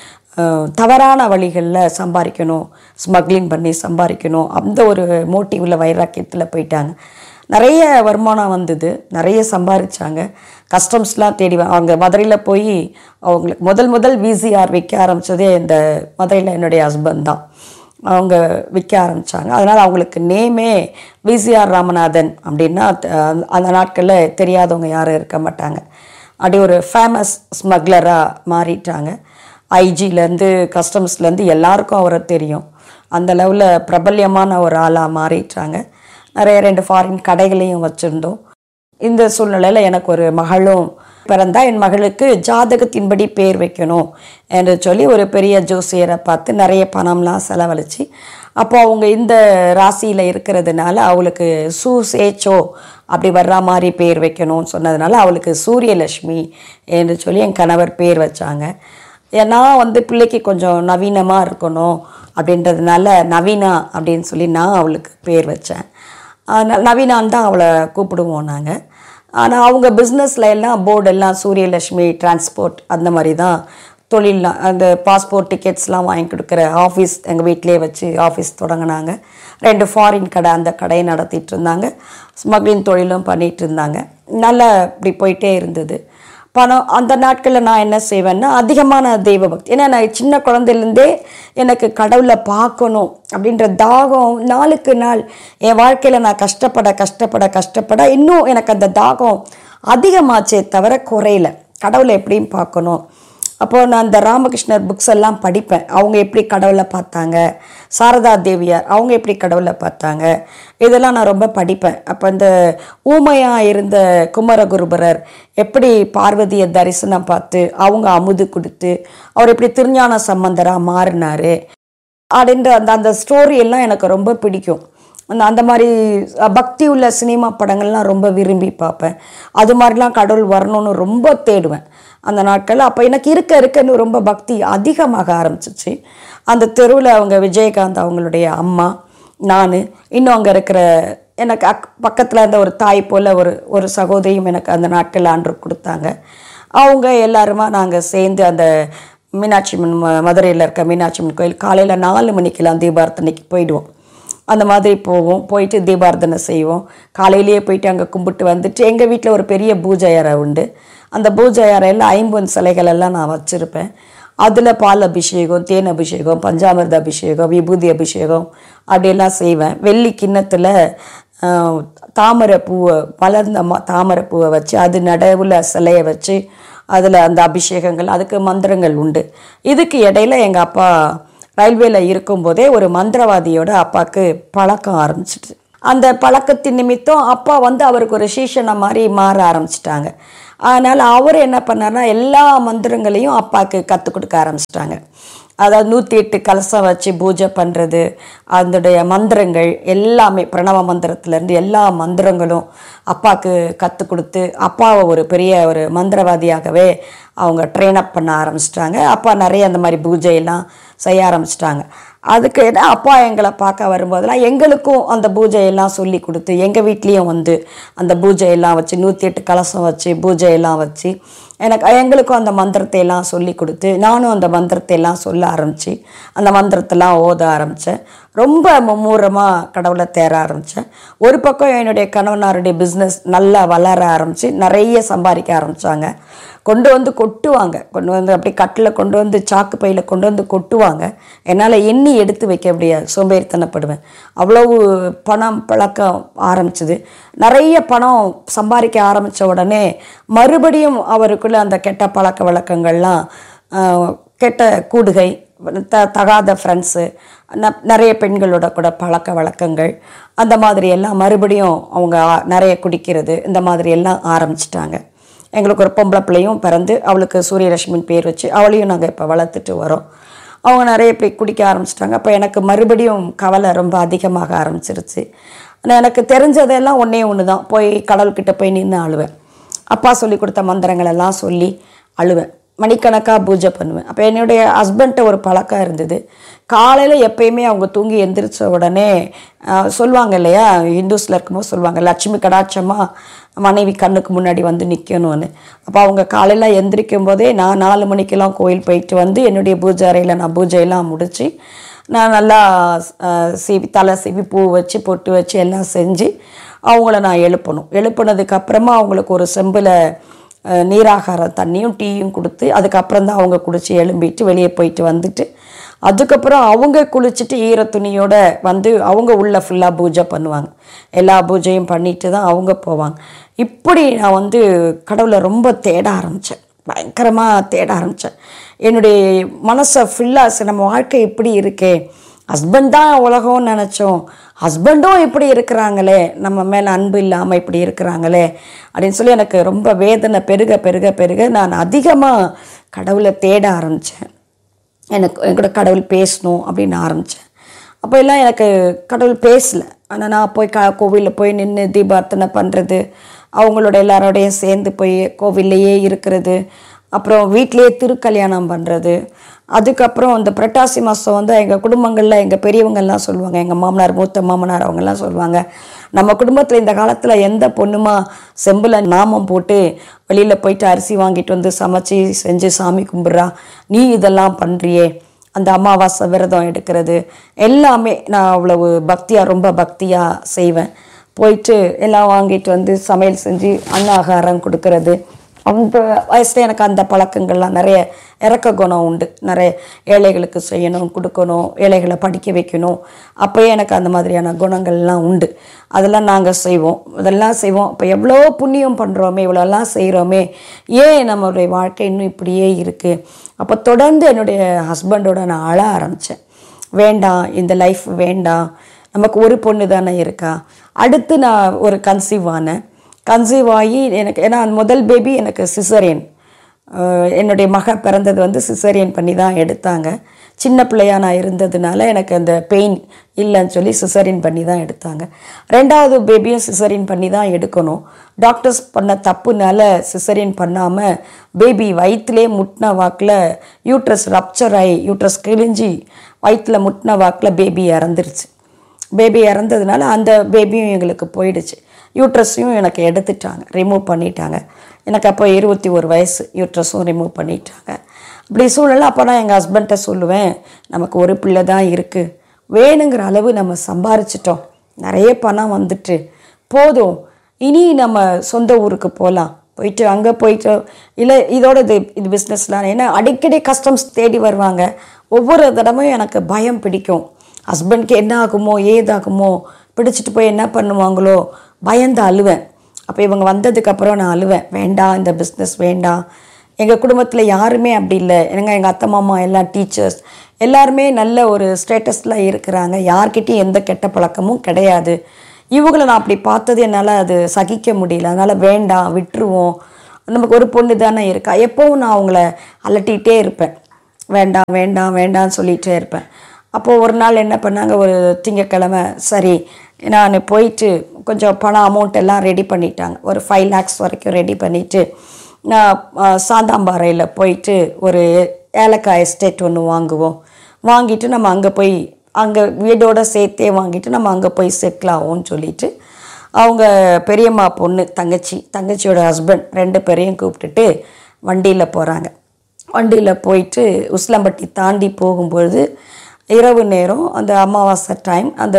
தவறான வழிகளில் சம்பாதிக்கணும், ஸ்மக்லிங் பண்ணி சம்பாதிக்கணும், அந்த ஒரு மோட்டிவில் வைராக்கியத்தில் போயிட்டாங்க. நிறைய வருமானம் வந்தது, நிறைய சம்பாதிச்சாங்க. கஸ்டம்ஸ்லாம் தேடி அவங்க மதுரையில் போய் அவங்களுக்கு முதல் முதல் விசிஆர் விற்க ஆரம்பித்ததே இந்த மதுரையில் என்னுடைய ஹஸ்பண்ட் தான். அவங்க விற்க ஆரம்பித்தாங்க. அதனால் அவங்களுக்கு நேமே விசிஆர் ராமநாதன் அப்படின்னா அந்த நாட்களில் தெரியாதவங்க யாரும் இருக்க மாட்டாங்க. அப்படி ஒரு ஃபேமஸ் ஸ்மக்லராக மாறிட்டாங்க. ஐஜிலேருந்து கஸ்டம்ஸ்லேருந்து எல்லாருக்கும் அவரை தெரியும். அந்த லெவலில் பிரபல்யமான ஒரு ஆளாக மாறிட்டாங்க. நிறைய ரெண்டு ஃபாரின் கடைகளையும் வச்சுருந்தோம். இந்த சூழ்நிலையில் எனக்கு ஒரு மகளும் பிறந்தா. என் மகளுக்கு ஜாதகத்தின்படி பேர் வைக்கணும் என்று சொல்லி ஒரு பெரிய ஜோசியரை பார்த்து நிறைய பணம்லாம் செலவழித்து, அப்போ அவங்க இந்த ராசியில் இருக்கிறதுனால அவளுக்கு சூ சேச்சோ அப்படி வர்ற மாதிரி பேர் வைக்கணும்னு சொன்னதுனால அவளுக்கு சூரியலட்சுமி என்று சொல்லி என் கணவர் பேர் வச்சாங்க. நான் வந்து பிள்ளைக்கு கொஞ்சம் நவீனமாக இருக்கணும் அப்படின்றதுனால நவீனா அப்படின்னு சொல்லி நான் அவளுக்கு பேர் வச்சேன். நவீனான் தான் அவளை கூப்பிடுவோம் நாங்கள். ஆனால் அவங்க பிஸ்னஸில் எல்லாம் போர்டெல்லாம் சூரியலட்சுமி டிரான்ஸ்போர்ட் அந்த மாதிரி தான் தொழில்லாம், அந்த பாஸ்போர்ட் டிக்கெட்ஸ்லாம் வாங்கி கொடுக்குற ஆஃபீஸ் எங்கள் வீட்டிலே வச்சு ஆஃபீஸ் தொடங்கினாங்க. ரெண்டு ஃபாரின் கடை அந்த கடையை நடத்திட்டு இருந்தாங்க. ஸ்மக்லிங் தொழிலும் பண்ணிகிட்டு இருந்தாங்க. நல்லா இப்படி போயிட்டே இருந்தது. பணம் அந்த நாட்களில் நான் என்ன செய்வேன்னா அதிகமான தெய்வ பக்தி. ஏன்னா நான் சின்ன குழந்தையிலேருந்தே எனக்கு கடவுளை பார்க்கணும் அப்படின்ற தாகம் நாளுக்கு நாள் என் வாழ்க்கையில் நான் கஷ்டப்பட கஷ்டப்பட கஷ்டப்பட இன்னும் எனக்கு அந்த தாகம் அதிகமாச்சே தவிர குறையில. கடவுளை எப்படியும் பார்க்கணும். அப்போது நான் இந்த ராமகிருஷ்ணர் புக்ஸ் எல்லாம் படிப்பேன். அவங்க எப்படி கடவுளை பார்த்தாங்க, சாரதா தேவியார் அவங்க எப்படி கடவுளை பார்த்தாங்க, இதெல்லாம் நான் ரொம்ப படிப்பேன். அப்போ இந்த ஊமையாக இருந்த குமரகுருபரர் எப்படி பார்வதியை தரிசனம் பார்த்து அவங்க அமுது கொடுத்து அவர் எப்படி திருஞான சம்பந்தராக மாறினார் அப்படின்ற அந்த அந்த ஸ்டோரி எல்லாம் எனக்கு ரொம்ப பிடிக்கும். அந்த அந்த மாதிரி பக்தி உள்ள சினிமா படங்கள்லாம் ரொம்ப விரும்பி பார்ப்பேன். அது மாதிரிலாம் கடவுள் வரணும்னு ரொம்ப தேடுவேன் அந்த நாட்கள். அப்போ எனக்கு இருக்க இருக்கன்னு ரொம்ப பக்தி அதிகமாக ஆரம்பிச்சிச்சு. அந்த தெருவில் அவங்க விஜயகாந்த் அவங்களுடைய அம்மா, நான், இன்னும் அங்கே இருக்கிற எனக்கு அக் பக்கத்தில் இருந்த ஒரு தாய் போல் ஒரு ஒரு சகோதரியும் எனக்கு அந்த நாட்கள் ஆண்டு கொடுத்தாங்க. அவங்க எல்லாருமா நாங்கள் சேர்ந்து அந்த மீனாட்சி அம்மன் மதுரையில் இருக்க மீனாட்சி அம்மன் கோயில் காலையில் நாலு மணிக்கெல்லாம் தீபார்த்தனைக்கு போயிடுவோம். அந்த மாதிரி போவோம். போயிட்டு தீபார்த்தனை செய்வோம். காலையிலேயே போயிட்டு அங்கே கும்பிட்டு வந்துட்டு எங்கள் வீட்டில் ஒரு பெரிய பூஜை அறை உண்டு. அந்த பூஜை அறையில் ஐம்பொன் சிலைகள் எல்லாம் நான் வச்சுருப்பேன். அதில் பால் அபிஷேகம், தேன் அபிஷேகம், பஞ்சாமிர்த அபிஷேகம், விபூதி அபிஷேகம் அப்படியெல்லாம் செய்வேன். வெள்ளி கிண்ணத்தில் தாமரை பூவை வளர்ந்த மா தாமரை பூவை வச்சு அது நடுவில் சிலையை வச்சு அதில் அந்த அபிஷேகங்கள், அதுக்கு மந்திரங்கள் உண்டு. இதுக்கு இடையில எங்கள் அப்பா ரயில்வேல இருக்கும்போதே ஒரு மந்திரவாதியோட அப்பாவுக்கு பழக்கம் ஆரம்பிச்சிட்டு அந்த பழக்கத்தின் நிமித்தம் அப்பா வந்து அவருக்கு ஒரு சீஷனை மாதிரி மாற ஆரம்பிச்சிட்டாங்க. அதனால் அவர் என்ன பண்ணார்னா எல்லா மந்திரங்களையும் அப்பாவுக்கு கற்றுக் கொடுக்க ஆரம்பிச்சிட்டாங்க. அதாவது நூற்றி எட்டு கலசம் வச்சு பூஜை பண்ணுறது, அதனுடைய மந்திரங்கள் எல்லாமே பிரணவ மந்திரத்துலேருந்து எல்லா மந்திரங்களும் அப்பாவுக்கு கற்றுக் கொடுத்து அப்பாவை ஒரு பெரிய ஒரு மந்திரவாதியாகவே அவங்க ட்ரெயின் அப் பண்ண ஆரம்பிச்சிட்டாங்க. அப்பா நிறைய அந்த மாதிரி பூஜையெல்லாம் செய்ய ஆரம்பிச்சிட்டாங்க. அதுக்கு என்ன அப்பா எங்களை பார்க்க வரும்போதெல்லாம் எங்களுக்கும் அந்த பூஜையெல்லாம் சொல்லி கொடுத்து எங்கள் வீட்லேயும் வந்து அந்த பூஜையெல்லாம் வச்சு நூற்றி எட்டு கலசம் வச்சு பூஜையெல்லாம் வச்சு எனக்கு எங்களுக்கும் அந்த மந்திரத்தை எல்லாம் சொல்லி கொடுத்து நானும் அந்த மந்திரத்தை எல்லாம் சொல்ல ஆரம்பித்து அந்த மந்திரத்தெல்லாம் ஓத ஆரம்பித்தேன். ரொம்ப மும்முரமாக கடவுளை தேர ஆரம்பித்தேன். ஒரு பக்கம் என்னுடைய கணவனாருடைய பிஸ்னஸ் நல்லா வளர ஆரம்பித்து நிறைய சம்பாதிக்க ஆரம்பித்தாங்க. கொண்டு வந்து கொட்டுவாங்க, கொண்டு வந்து அப்படி கட்டில் கொண்டு வந்து சாக்கு பையில் கொண்டு வந்து கொட்டுவாங்க. என்னால் எண்ணி எடுத்து வைக்க முடியாது, சோம்பேறித்தனப்படுவேன். அவ்வளவு பணம் பழக்கம் ஆரம்பிச்சிது. நிறைய பணம் சம்பாதிக்க ஆரம்பித்த உடனே மறுபடியும் அவருக்குள்ளே அந்த கெட்ட பழக்க வழக்கங்கள்லாம், கெட்ட கூடுகை, த தகாத ஃப்ரெண்ட்ஸு, ந நிறைய பெண்களோட கூட பழக்க வழக்கங்கள், அந்த மாதிரியெல்லாம் மறுபடியும் அவங்க நிறைய குடிக்கிறது, இந்த மாதிரியெல்லாம் ஆரம்பிச்சிட்டாங்க. எங்களுக்கு ஒரு பொம்பளை பிள்ளையும் பிறந்து அவளுக்கு சூரியலட்சுமின்னு பேர் வச்சு அவளையும் நாங்கள் இப்போ வளர்த்துட்டு வரோம். அவங்க நிறைய இப்படி குடிக்க ஆரம்பிச்சிட்டாங்க. அப்போ எனக்கு மறுபடியும் கவலை ரொம்ப அதிகமாக ஆரம்பிச்சிருச்சு. எனக்கு தெரிஞ்சதெல்லாம் ஒன்றே ஒன்று தான், போய் கடவுள்கிட்ட போய் நின்று அழுவேன். அப்பா சொல்லி கொடுத்த மந்திரங்களெல்லாம் சொல்லி அழுவேன். மணிக்கணக்காக பூஜை பண்ணுவேன். அப்போ என்னுடைய ஹஸ்பண்ட்ட ஒரு பழக்கம் இருந்தது. காலையில் எப்பயுமே அவங்க தூங்கி எந்திரிச்ச உடனே சொல்லுவாங்க இல்லையா, ஹிந்துஸில் இருக்கும்போது சொல்லுவாங்க லட்சுமி கடாட்சமாக மனைவி கண்ணுக்கு முன்னாடி வந்து நிற்கணும்னு. அப்போ அவங்க காலையில் எந்திரிக்கும் போதே நான் நாலு மணிக்கெல்லாம் கோயில் போயிட்டு வந்து என்னுடைய பூஜை அறையில் நான் பூஜையெல்லாம் முடித்து நான் நல்லா சீவி தலை சீவி பூ வச்சு பொட்டு வச்சு எல்லாம் செஞ்சு அவங்கள நான் எழுப்பணும். எழுப்புனதுக்கப்புறமா அவங்களுக்கு ஒரு செம்பில் நீராகாரம் தண்ணியும் டீயும் கொடுத்து அதுக்கப்புறம் தான் அவங்க குளித்து எழும்பிட்டு வெளியே போயிட்டு வந்துட்டு அதுக்கப்புறம் அவங்க குளிச்சுட்டு ஈர துணியோடு வந்து அவங்க உள்ள ஃபுல்லாக பூஜை பண்ணுவாங்க. எல்லா பூஜையும் பண்ணிட்டு தான் அவங்க போவாங்க. இப்படி நான் வந்து கடவுளை ரொம்ப தேட ஆரம்பித்தேன், பயங்கரமாக தேட ஆரம்பித்தேன். என்னுடைய மனசை ஃபுல்லாக நம்ம வாழ்க்கை இப்படி இருக்கே, ஹஸ்பண்ட் தான் உலகம்னு நினச்சோம், ஹஸ்பண்டும் இப்படி இருக்கிறாங்களே, நம்ம மேலே அன்பு இல்லாமல் இப்படி இருக்கிறாங்களே அப்படின்னு சொல்லி எனக்கு ரொம்ப வேதனை பெருக பெருக பெருக நான் அதிகமாக கடவுளை தேட ஆரம்பித்தேன். எனக்கு என்கூட கடவுள் பேசணும் அப்படின்னு ஆரம்பித்தேன். அப்போ எல்லாம் எனக்கு கடவுள் பேசலை. ஆனால் நான் போய் க கோவிலில் போய் நின்று தீபார்த்தனை பண்ணுறது, அவங்களோட எல்லாரோடையும் சேர்ந்து போய் கோவில்லையே இருக்கிறது, அப்புறம் வீட்டிலையே திருக்கல்யாணம் பண்ணுறது. அதுக்கப்புறம் இந்த புரட்டாசி மாதம் வந்து எங்கள் குடும்பங்களில் எங்கள் பெரியவங்கள்லாம் சொல்லுவாங்க, எங்கள் மாமனார் மூத்த மாமனார் அவங்கெல்லாம் சொல்லுவாங்க, நம்ம குடும்பத்தில் இந்த காலத்தில் எந்த பொண்ணுமா செம்பில் நாமம் போட்டு வெளியில் போயிட்டு அரிசி வாங்கிட்டு வந்து சமைச்சி செஞ்சு சாமி கும்பிட்றா, நீ இதெல்லாம் பண்ணுறியே, அந்த அமாவாசை விரதம் எடுக்கிறது எல்லாமே நான் அவ்வளவு பக்தியாக ரொம்ப பக்தியாக செய்வேன். போயிட்டு எல்லாம் வாங்கிட்டு வந்து சமையல் செஞ்சு அன்னாகாரம் கொடுக்கறது. அந்த வயசில் எனக்கு அந்த பழக்கங்கள்லாம் நிறைய இறக்க குணம் உண்டு. நிறைய ஏழைகளுக்கு செய்யணும், கொடுக்கணும், ஏழைகளை படிக்க வைக்கணும், அப்போயே எனக்கு அந்த மாதிரியான குணங்கள்லாம் உண்டு. அதெல்லாம் நாங்கள் செய்வோம், அதெல்லாம் செய்வோம். இப்போ எவ்வளோ புண்ணியம் பண்ணுறோமே, இவ்வளோலாம் செய்கிறோமே, ஏன் நம்மளுடைய வாழ்க்கை இன்னும் இப்படியே இருக்குது? அப்போ தொடர்ந்து என்னுடைய ஹஸ்பண்டோட நான் அழ ஆரம்பித்தேன். வேண்டாம், இந்த லைஃப் வேண்டாம், நமக்கு ஒரு பொண்ணு தானே இருக்கா. அடுத்து நான் ஒரு கன்சீவ் ஆனேன். கன்சீவ் ஆகி எனக்கு, ஏன்னா முதல் பேபி எனக்கு சிசரியன், என்னுடைய மக பிறந்தது வந்து சிசரியன் பண்ணி தான் எடுத்தாங்க. சின்ன பிள்ளையாக நான் இருந்ததுனால எனக்கு அந்த பெயின் இல்லைன்னு சொல்லி சிசரியன் பண்ணி தான் எடுத்தாங்க. ரெண்டாவது பேபியும் சிசரியன் பண்ணி தான் எடுக்கணும். டாக்டர்ஸ் பண்ண தப்புனால சிசரியன் பண்ணாமல் பேபி வயிற்றுலேயே முட்டின வாக்கில் யூட்ரஸ் ரப்சர் ஆகி யூட்ரஸ் கிழிஞ்சி வயிற்றில் முட்டின வாக்கில் பேபி இறந்துருச்சு. பேபி இறந்ததுனால அந்த பேபியும் எங்களுக்கு போயிடுச்சு. யூட்ரஸையும் எனக்கு எடுத்துட்டாங்க, ரிமூவ் பண்ணிட்டாங்க. எனக்கு அப்போ இருபத்தி ஒரு வயசு, யூட்ரஸும் ரிமூவ் பண்ணிட்டாங்க. அப்படி சூழலை அப்போ நான் எங்கள் ஹஸ்பண்ட்டை சொல்லுவேன், நமக்கு ஒரு பிள்ளை தான் இருக்குது, வேணுங்கிற அளவு நம்ம சம்பாரிச்சிட்டோம், நிறைய பணம் வந்துட்டு போதும், இனி நம்ம சொந்த ஊருக்கு போகலாம், போயிட்டு அங்கே போயிட்டு இல்லை இதோட இது இது பிஸ்னஸ்லாம். ஏன்னா அடிக்கடி கஸ்டம்ஸ் தேடி வருவாங்க. ஒவ்வொரு தடவையும் எனக்கு பயம் பிடிக்கும், ஹஸ்பண்ட்க்கு என்ன ஆகுமோ ஏதாகுமோ, பிடிச்சிட்டு போய் என்ன பண்ணுவாங்களோ, பயந்து அழுவேன். அப்போ இவங்க வந்ததுக்கப்புறம் நான் அழுவேன், வேண்டாம் இந்த பிஸ்னஸ் வேண்டாம். எங்கள் குடும்பத்தில் யாருமே அப்படி இல்லை. எனக்கு எங்கள் அத்தை மாமா எல்லாம் டீச்சர்ஸ், எல்லாருமே நல்ல ஒரு ஸ்டேட்டஸில் இருக்கிறாங்க, யார்கிட்டையும் எந்த கெட்ட பழக்கமும் கிடையாது. இவங்கள நான் அப்படி பார்த்தது என்னால் அது சகிக்க முடியல. அதனால் வேண்டாம் விட்டுருவோம், நமக்கு ஒரு பொண்ணு தானே இருக்கா. எப்போவும் நான் அவங்கள அலட்டிகிட்டே இருப்பேன், வேண்டாம் வேண்டாம் வேண்டாம்னு சொல்லிகிட்டே இருப்பேன். அப்போது ஒரு நாள் என்ன பண்ணாங்க, ஒரு திங்கக்கிழமை சரி நான் போயிட்டு கொஞ்சம் பணம் அமௌண்ட் எல்லாம் ரெடி பண்ணிட்டாங்க. ஒரு ஃபைவ் லேக்ஸ் வரைக்கும் ரெடி பண்ணிவிட்டு நான் சாந்தாம்பாறையில் போயிட்டு ஒரு ஏலக்காய் எஸ்டேட் ஒன்று வாங்குவோம், வாங்கிட்டு நம்ம அங்கே போய் அங்கே வீடோடு சேர்த்தே வாங்கிட்டு நம்ம அங்கே போய் செட்டில் ஆகும்னு சொல்லிவிட்டு அவங்க பெரியம்மா பொண்ணு தங்கச்சி தங்கச்சியோட ஹஸ்பண்ட் ரெண்டு பேரையும் கூப்பிட்டுட்டு வண்டியில் போகிறாங்க. வண்டியில் போயிட்டு உசிலம்பட்டி தாண்டி போகும்பொழுது இரவு நேரம், அந்த அமாவாசை டைம், அந்த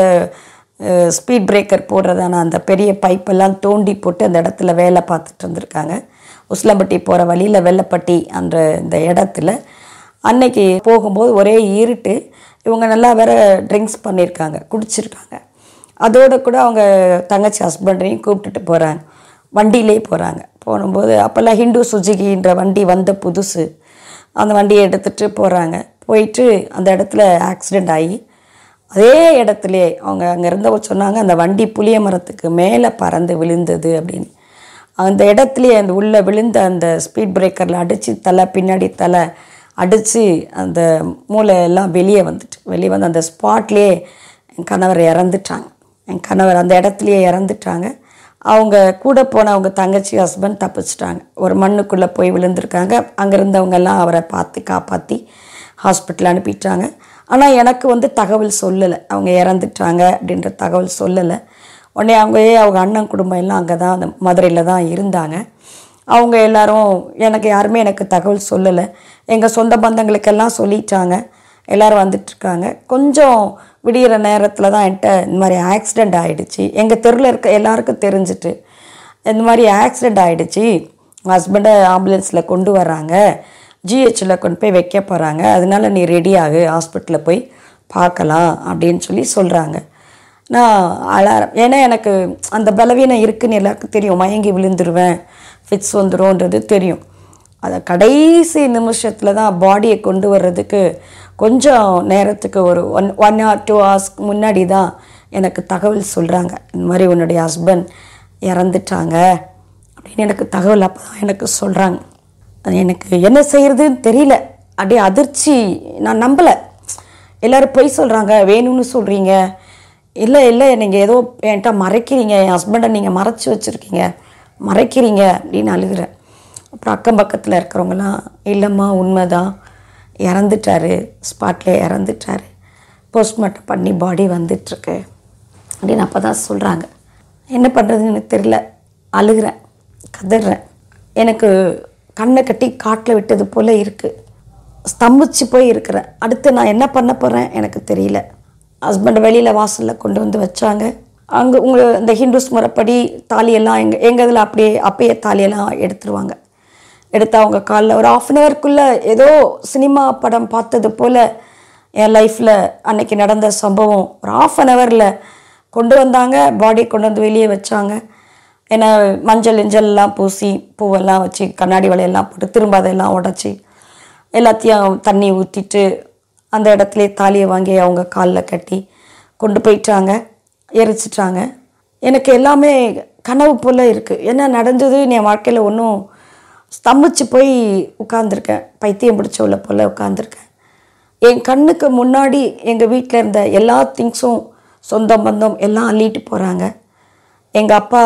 ஸ்பீட் பிரேக்கர் போடுறதான அந்த பெரிய பைப்பெல்லாம் தோண்டி போட்டு அந்த இடத்துல வேலை பார்த்துட்டு இருந்திருக்காங்க. உசிலம்பட்டி போகிற வழியில் வெள்ளப்பட்டி அந்த இந்த இடத்துல அன்னைக்கு போகும்போது ஒரே இருட்டு. இவங்க நல்லா வேறு ட்ரிங்க்ஸ் பண்ணியிருக்காங்க, குடிச்சிருக்காங்க. அதோடு கூட அவங்க தங்கச்சி ஹஸ்பண்டையும் கூப்பிட்டுட்டு போகிறாங்க, வண்டியிலே போகிறாங்க. போகும்போது அப்போல்லாம் ஹிண்டு சுஜுகின்ற வண்டி வந்த புதுசு, அந்த வண்டியை எடுத்துகிட்டு போகிறாங்க. போயிட்டு அந்த இடத்துல ஆக்சிடெண்ட் ஆகி அதே இடத்துலே அவங்க அங்கே இருந்தவங்க சொன்னாங்க, அந்த வண்டி புளிய மரத்துக்கு மேலே பறந்து விழுந்தது அப்படின்னு. அந்த இடத்துலையே அந்த உள்ளே விழுந்த அந்த ஸ்பீட் பிரேக்கரில் அடித்து தலை பின்னாடி தலை அடித்து அந்த மூளை எல்லாம் வெளியே வந்துட்டு வெளியே வந்து அந்த ஸ்பாட்லேயே என் கணவர் இறந்துட்டாங்க. என் கணவர் அந்த இடத்துலையே இறந்துட்டாங்க. அவங்க கூட போன அவங்க தங்கச்சி ஹஸ்பண்ட் தப்பிச்சிட்டாங்க, ஒரு மண்ணுக்குள்ளே போய் விழுந்திருக்காங்க. அங்கே இருந்தவங்கெல்லாம் அவரை பார்த்து காப்பாற்றி ஹாஸ்பிட்டல் அனுப்பிட்டாங்க. ஆனால் எனக்கு வந்து தகவல் சொல்லலை, அவங்க இறந்துட்டாங்க அப்படின்ற தகவல் சொல்லலை. உடனே அவங்களே அவங்க அண்ணன் குடும்பம் எல்லாம் அங்கே தான் அந்த மதுரையில் தான் இருந்தாங்க. அவங்க எல்லோரும் எனக்கு யாருமே எனக்கு தகவல் சொல்லலை. எங்கள் சொந்த பந்தங்களுக்கெல்லாம் சொல்லிட்டாங்க, எல்லோரும் வந்துட்டுருக்காங்க. கொஞ்சம் விடிகிற நேரத்தில் தான் என்கிட்ட இந்த மாதிரி ஆக்சிடெண்ட் ஆகிடுச்சு, எங்கள் தெருவில் இருக்க எல்லாருக்கும் தெரிஞ்சிட்டு இந்த மாதிரி ஆக்சிடெண்ட் ஆகிடுச்சு, ஹஸ்பண்டை ஆம்புலன்ஸில் கொண்டு வர்றாங்க, ஜிஹெச்சில் கொண்டு போய் வைக்க போகிறாங்க, அதனால நீ ரெடியாகு, ஹாஸ்பிட்டலில் போய் பார்க்கலாம் அப்படின்னு சொல்லி சொல்கிறாங்க. நான் அலாரம், ஏன்னா எனக்கு அந்த பலவீனம் இருக்குதுன்னு எல்லாருக்கும் தெரியும், மயங்கி விழுந்துருவேன், ஃபிட்ஸ் வந்துடும்ன்றது தெரியும். அதை கடைசி நிமிஷத்தில் தான் பாடியை கொண்டு வர்றதுக்கு கொஞ்சம் நேரத்துக்கு ஒரு ஒன் ஒன் ஆர் டூ ஹவர்ஸ்க்கு முன்னாடி தான் எனக்கு தகவல் சொல்கிறாங்க, இந்த மாதிரி உன்னுடைய ஹஸ்பண்ட் இறந்துட்டாங்க அப்படின்னு எனக்கு தகவல் அப்போ தான் எனக்கு சொல்கிறாங்க. அது எனக்கு என்ன செய்கிறதுன்னு தெரியல, அப்படியே அதிர்ச்சி. நான் நம்பலை, எல்லோரும் பொய் சொல்கிறாங்க, வேணும்னு சொல்கிறீங்க, இல்லை இல்லை நீங்கள் ஏதோ என்கிட்ட மறைக்கிறீங்க, என் ஹஸ்பண்டை நீங்கள் மறைச்சி வச்சுருக்கீங்க, மறைக்கிறீங்க அப்படின்னு அழுகிறேன். அப்புறம் அக்கம் பக்கத்தில் இருக்கிறவங்களாம் இல்லைம்மா உண்மைதான், இறந்துட்டார், ஸ்பாட்லேயே இறந்துட்டார், போஸ்ட்மார்ட்டம் பண்ணி பாடி வந்துட்டுருக்கு அப்படின்னு அப்போ தான் சொல்கிறாங்க. என்ன பண்ணுறதுன்னு எனக்கு தெரியல, அழுகிறேன், கதறேன். எனக்கு கண்ணை கட்டி காட்டில் விட்டது போல் இருக்குது, ஸ்தம்பிச்சு போய் இருக்கிறேன். அடுத்து நான் என்ன பண்ண போகிறேன் எனக்கு தெரியல. ஹஸ்பண்டை வெளியில் வாசலில் கொண்டு வந்து வச்சாங்க. அங்கே உங்கள் இந்த ஹிந்துஸ் முறைப்படி தாலியெல்லாம் எங்கள் எங்கள் இதில் அப்படியே அப்பயே தாலியெல்லாம் எடுத்துருவாங்க. எடுத்து அவங்க காலில் ஒரு ஆஃப் அன் ஹவருக்குள்ளே ஏதோ சினிமா படம் பார்த்தது போல் என் லைஃப்பில் அன்றைக்கி நடந்த சம்பவம் ஒரு ஆஃப் அன் ஹவரில் கொண்டு வந்தாங்க. பாடி கொண்டு வந்து வெளியே வச்சாங்க. ஏன்னா மஞ்சள் இஞ்சல்லாம் பூசி பூவெல்லாம் வச்சு கண்ணாடி வலையெல்லாம் போட்டு திரும்ப அதெல்லாம் உடச்சி எல்லாத்தையும் தண்ணி ஊற்றிட்டு அந்த இடத்துல தாலியை வாங்கி அவங்க காலில் கட்டி கொண்டு போயிட்டாங்க, எரிச்சிட்டாங்க. எனக்கு எல்லாமே கனவு போல் இருக்குது. என்ன நடந்தது என் வாழ்க்கையில் ஒன்றும் ஸ்தம்பிச்சு போய் உட்காந்துருக்கேன், பைத்தியம் பிடிச்சவளை போல் உட்காந்துருக்கேன். என் கண்ணுக்கு முன்னாடி எங்கள் வீட்டில் இருந்த எல்லா திங்ஸும் சொந்தம் பந்தம் எல்லாம் அள்ளிட்டு போகிறாங்க. எங்கள் அப்பா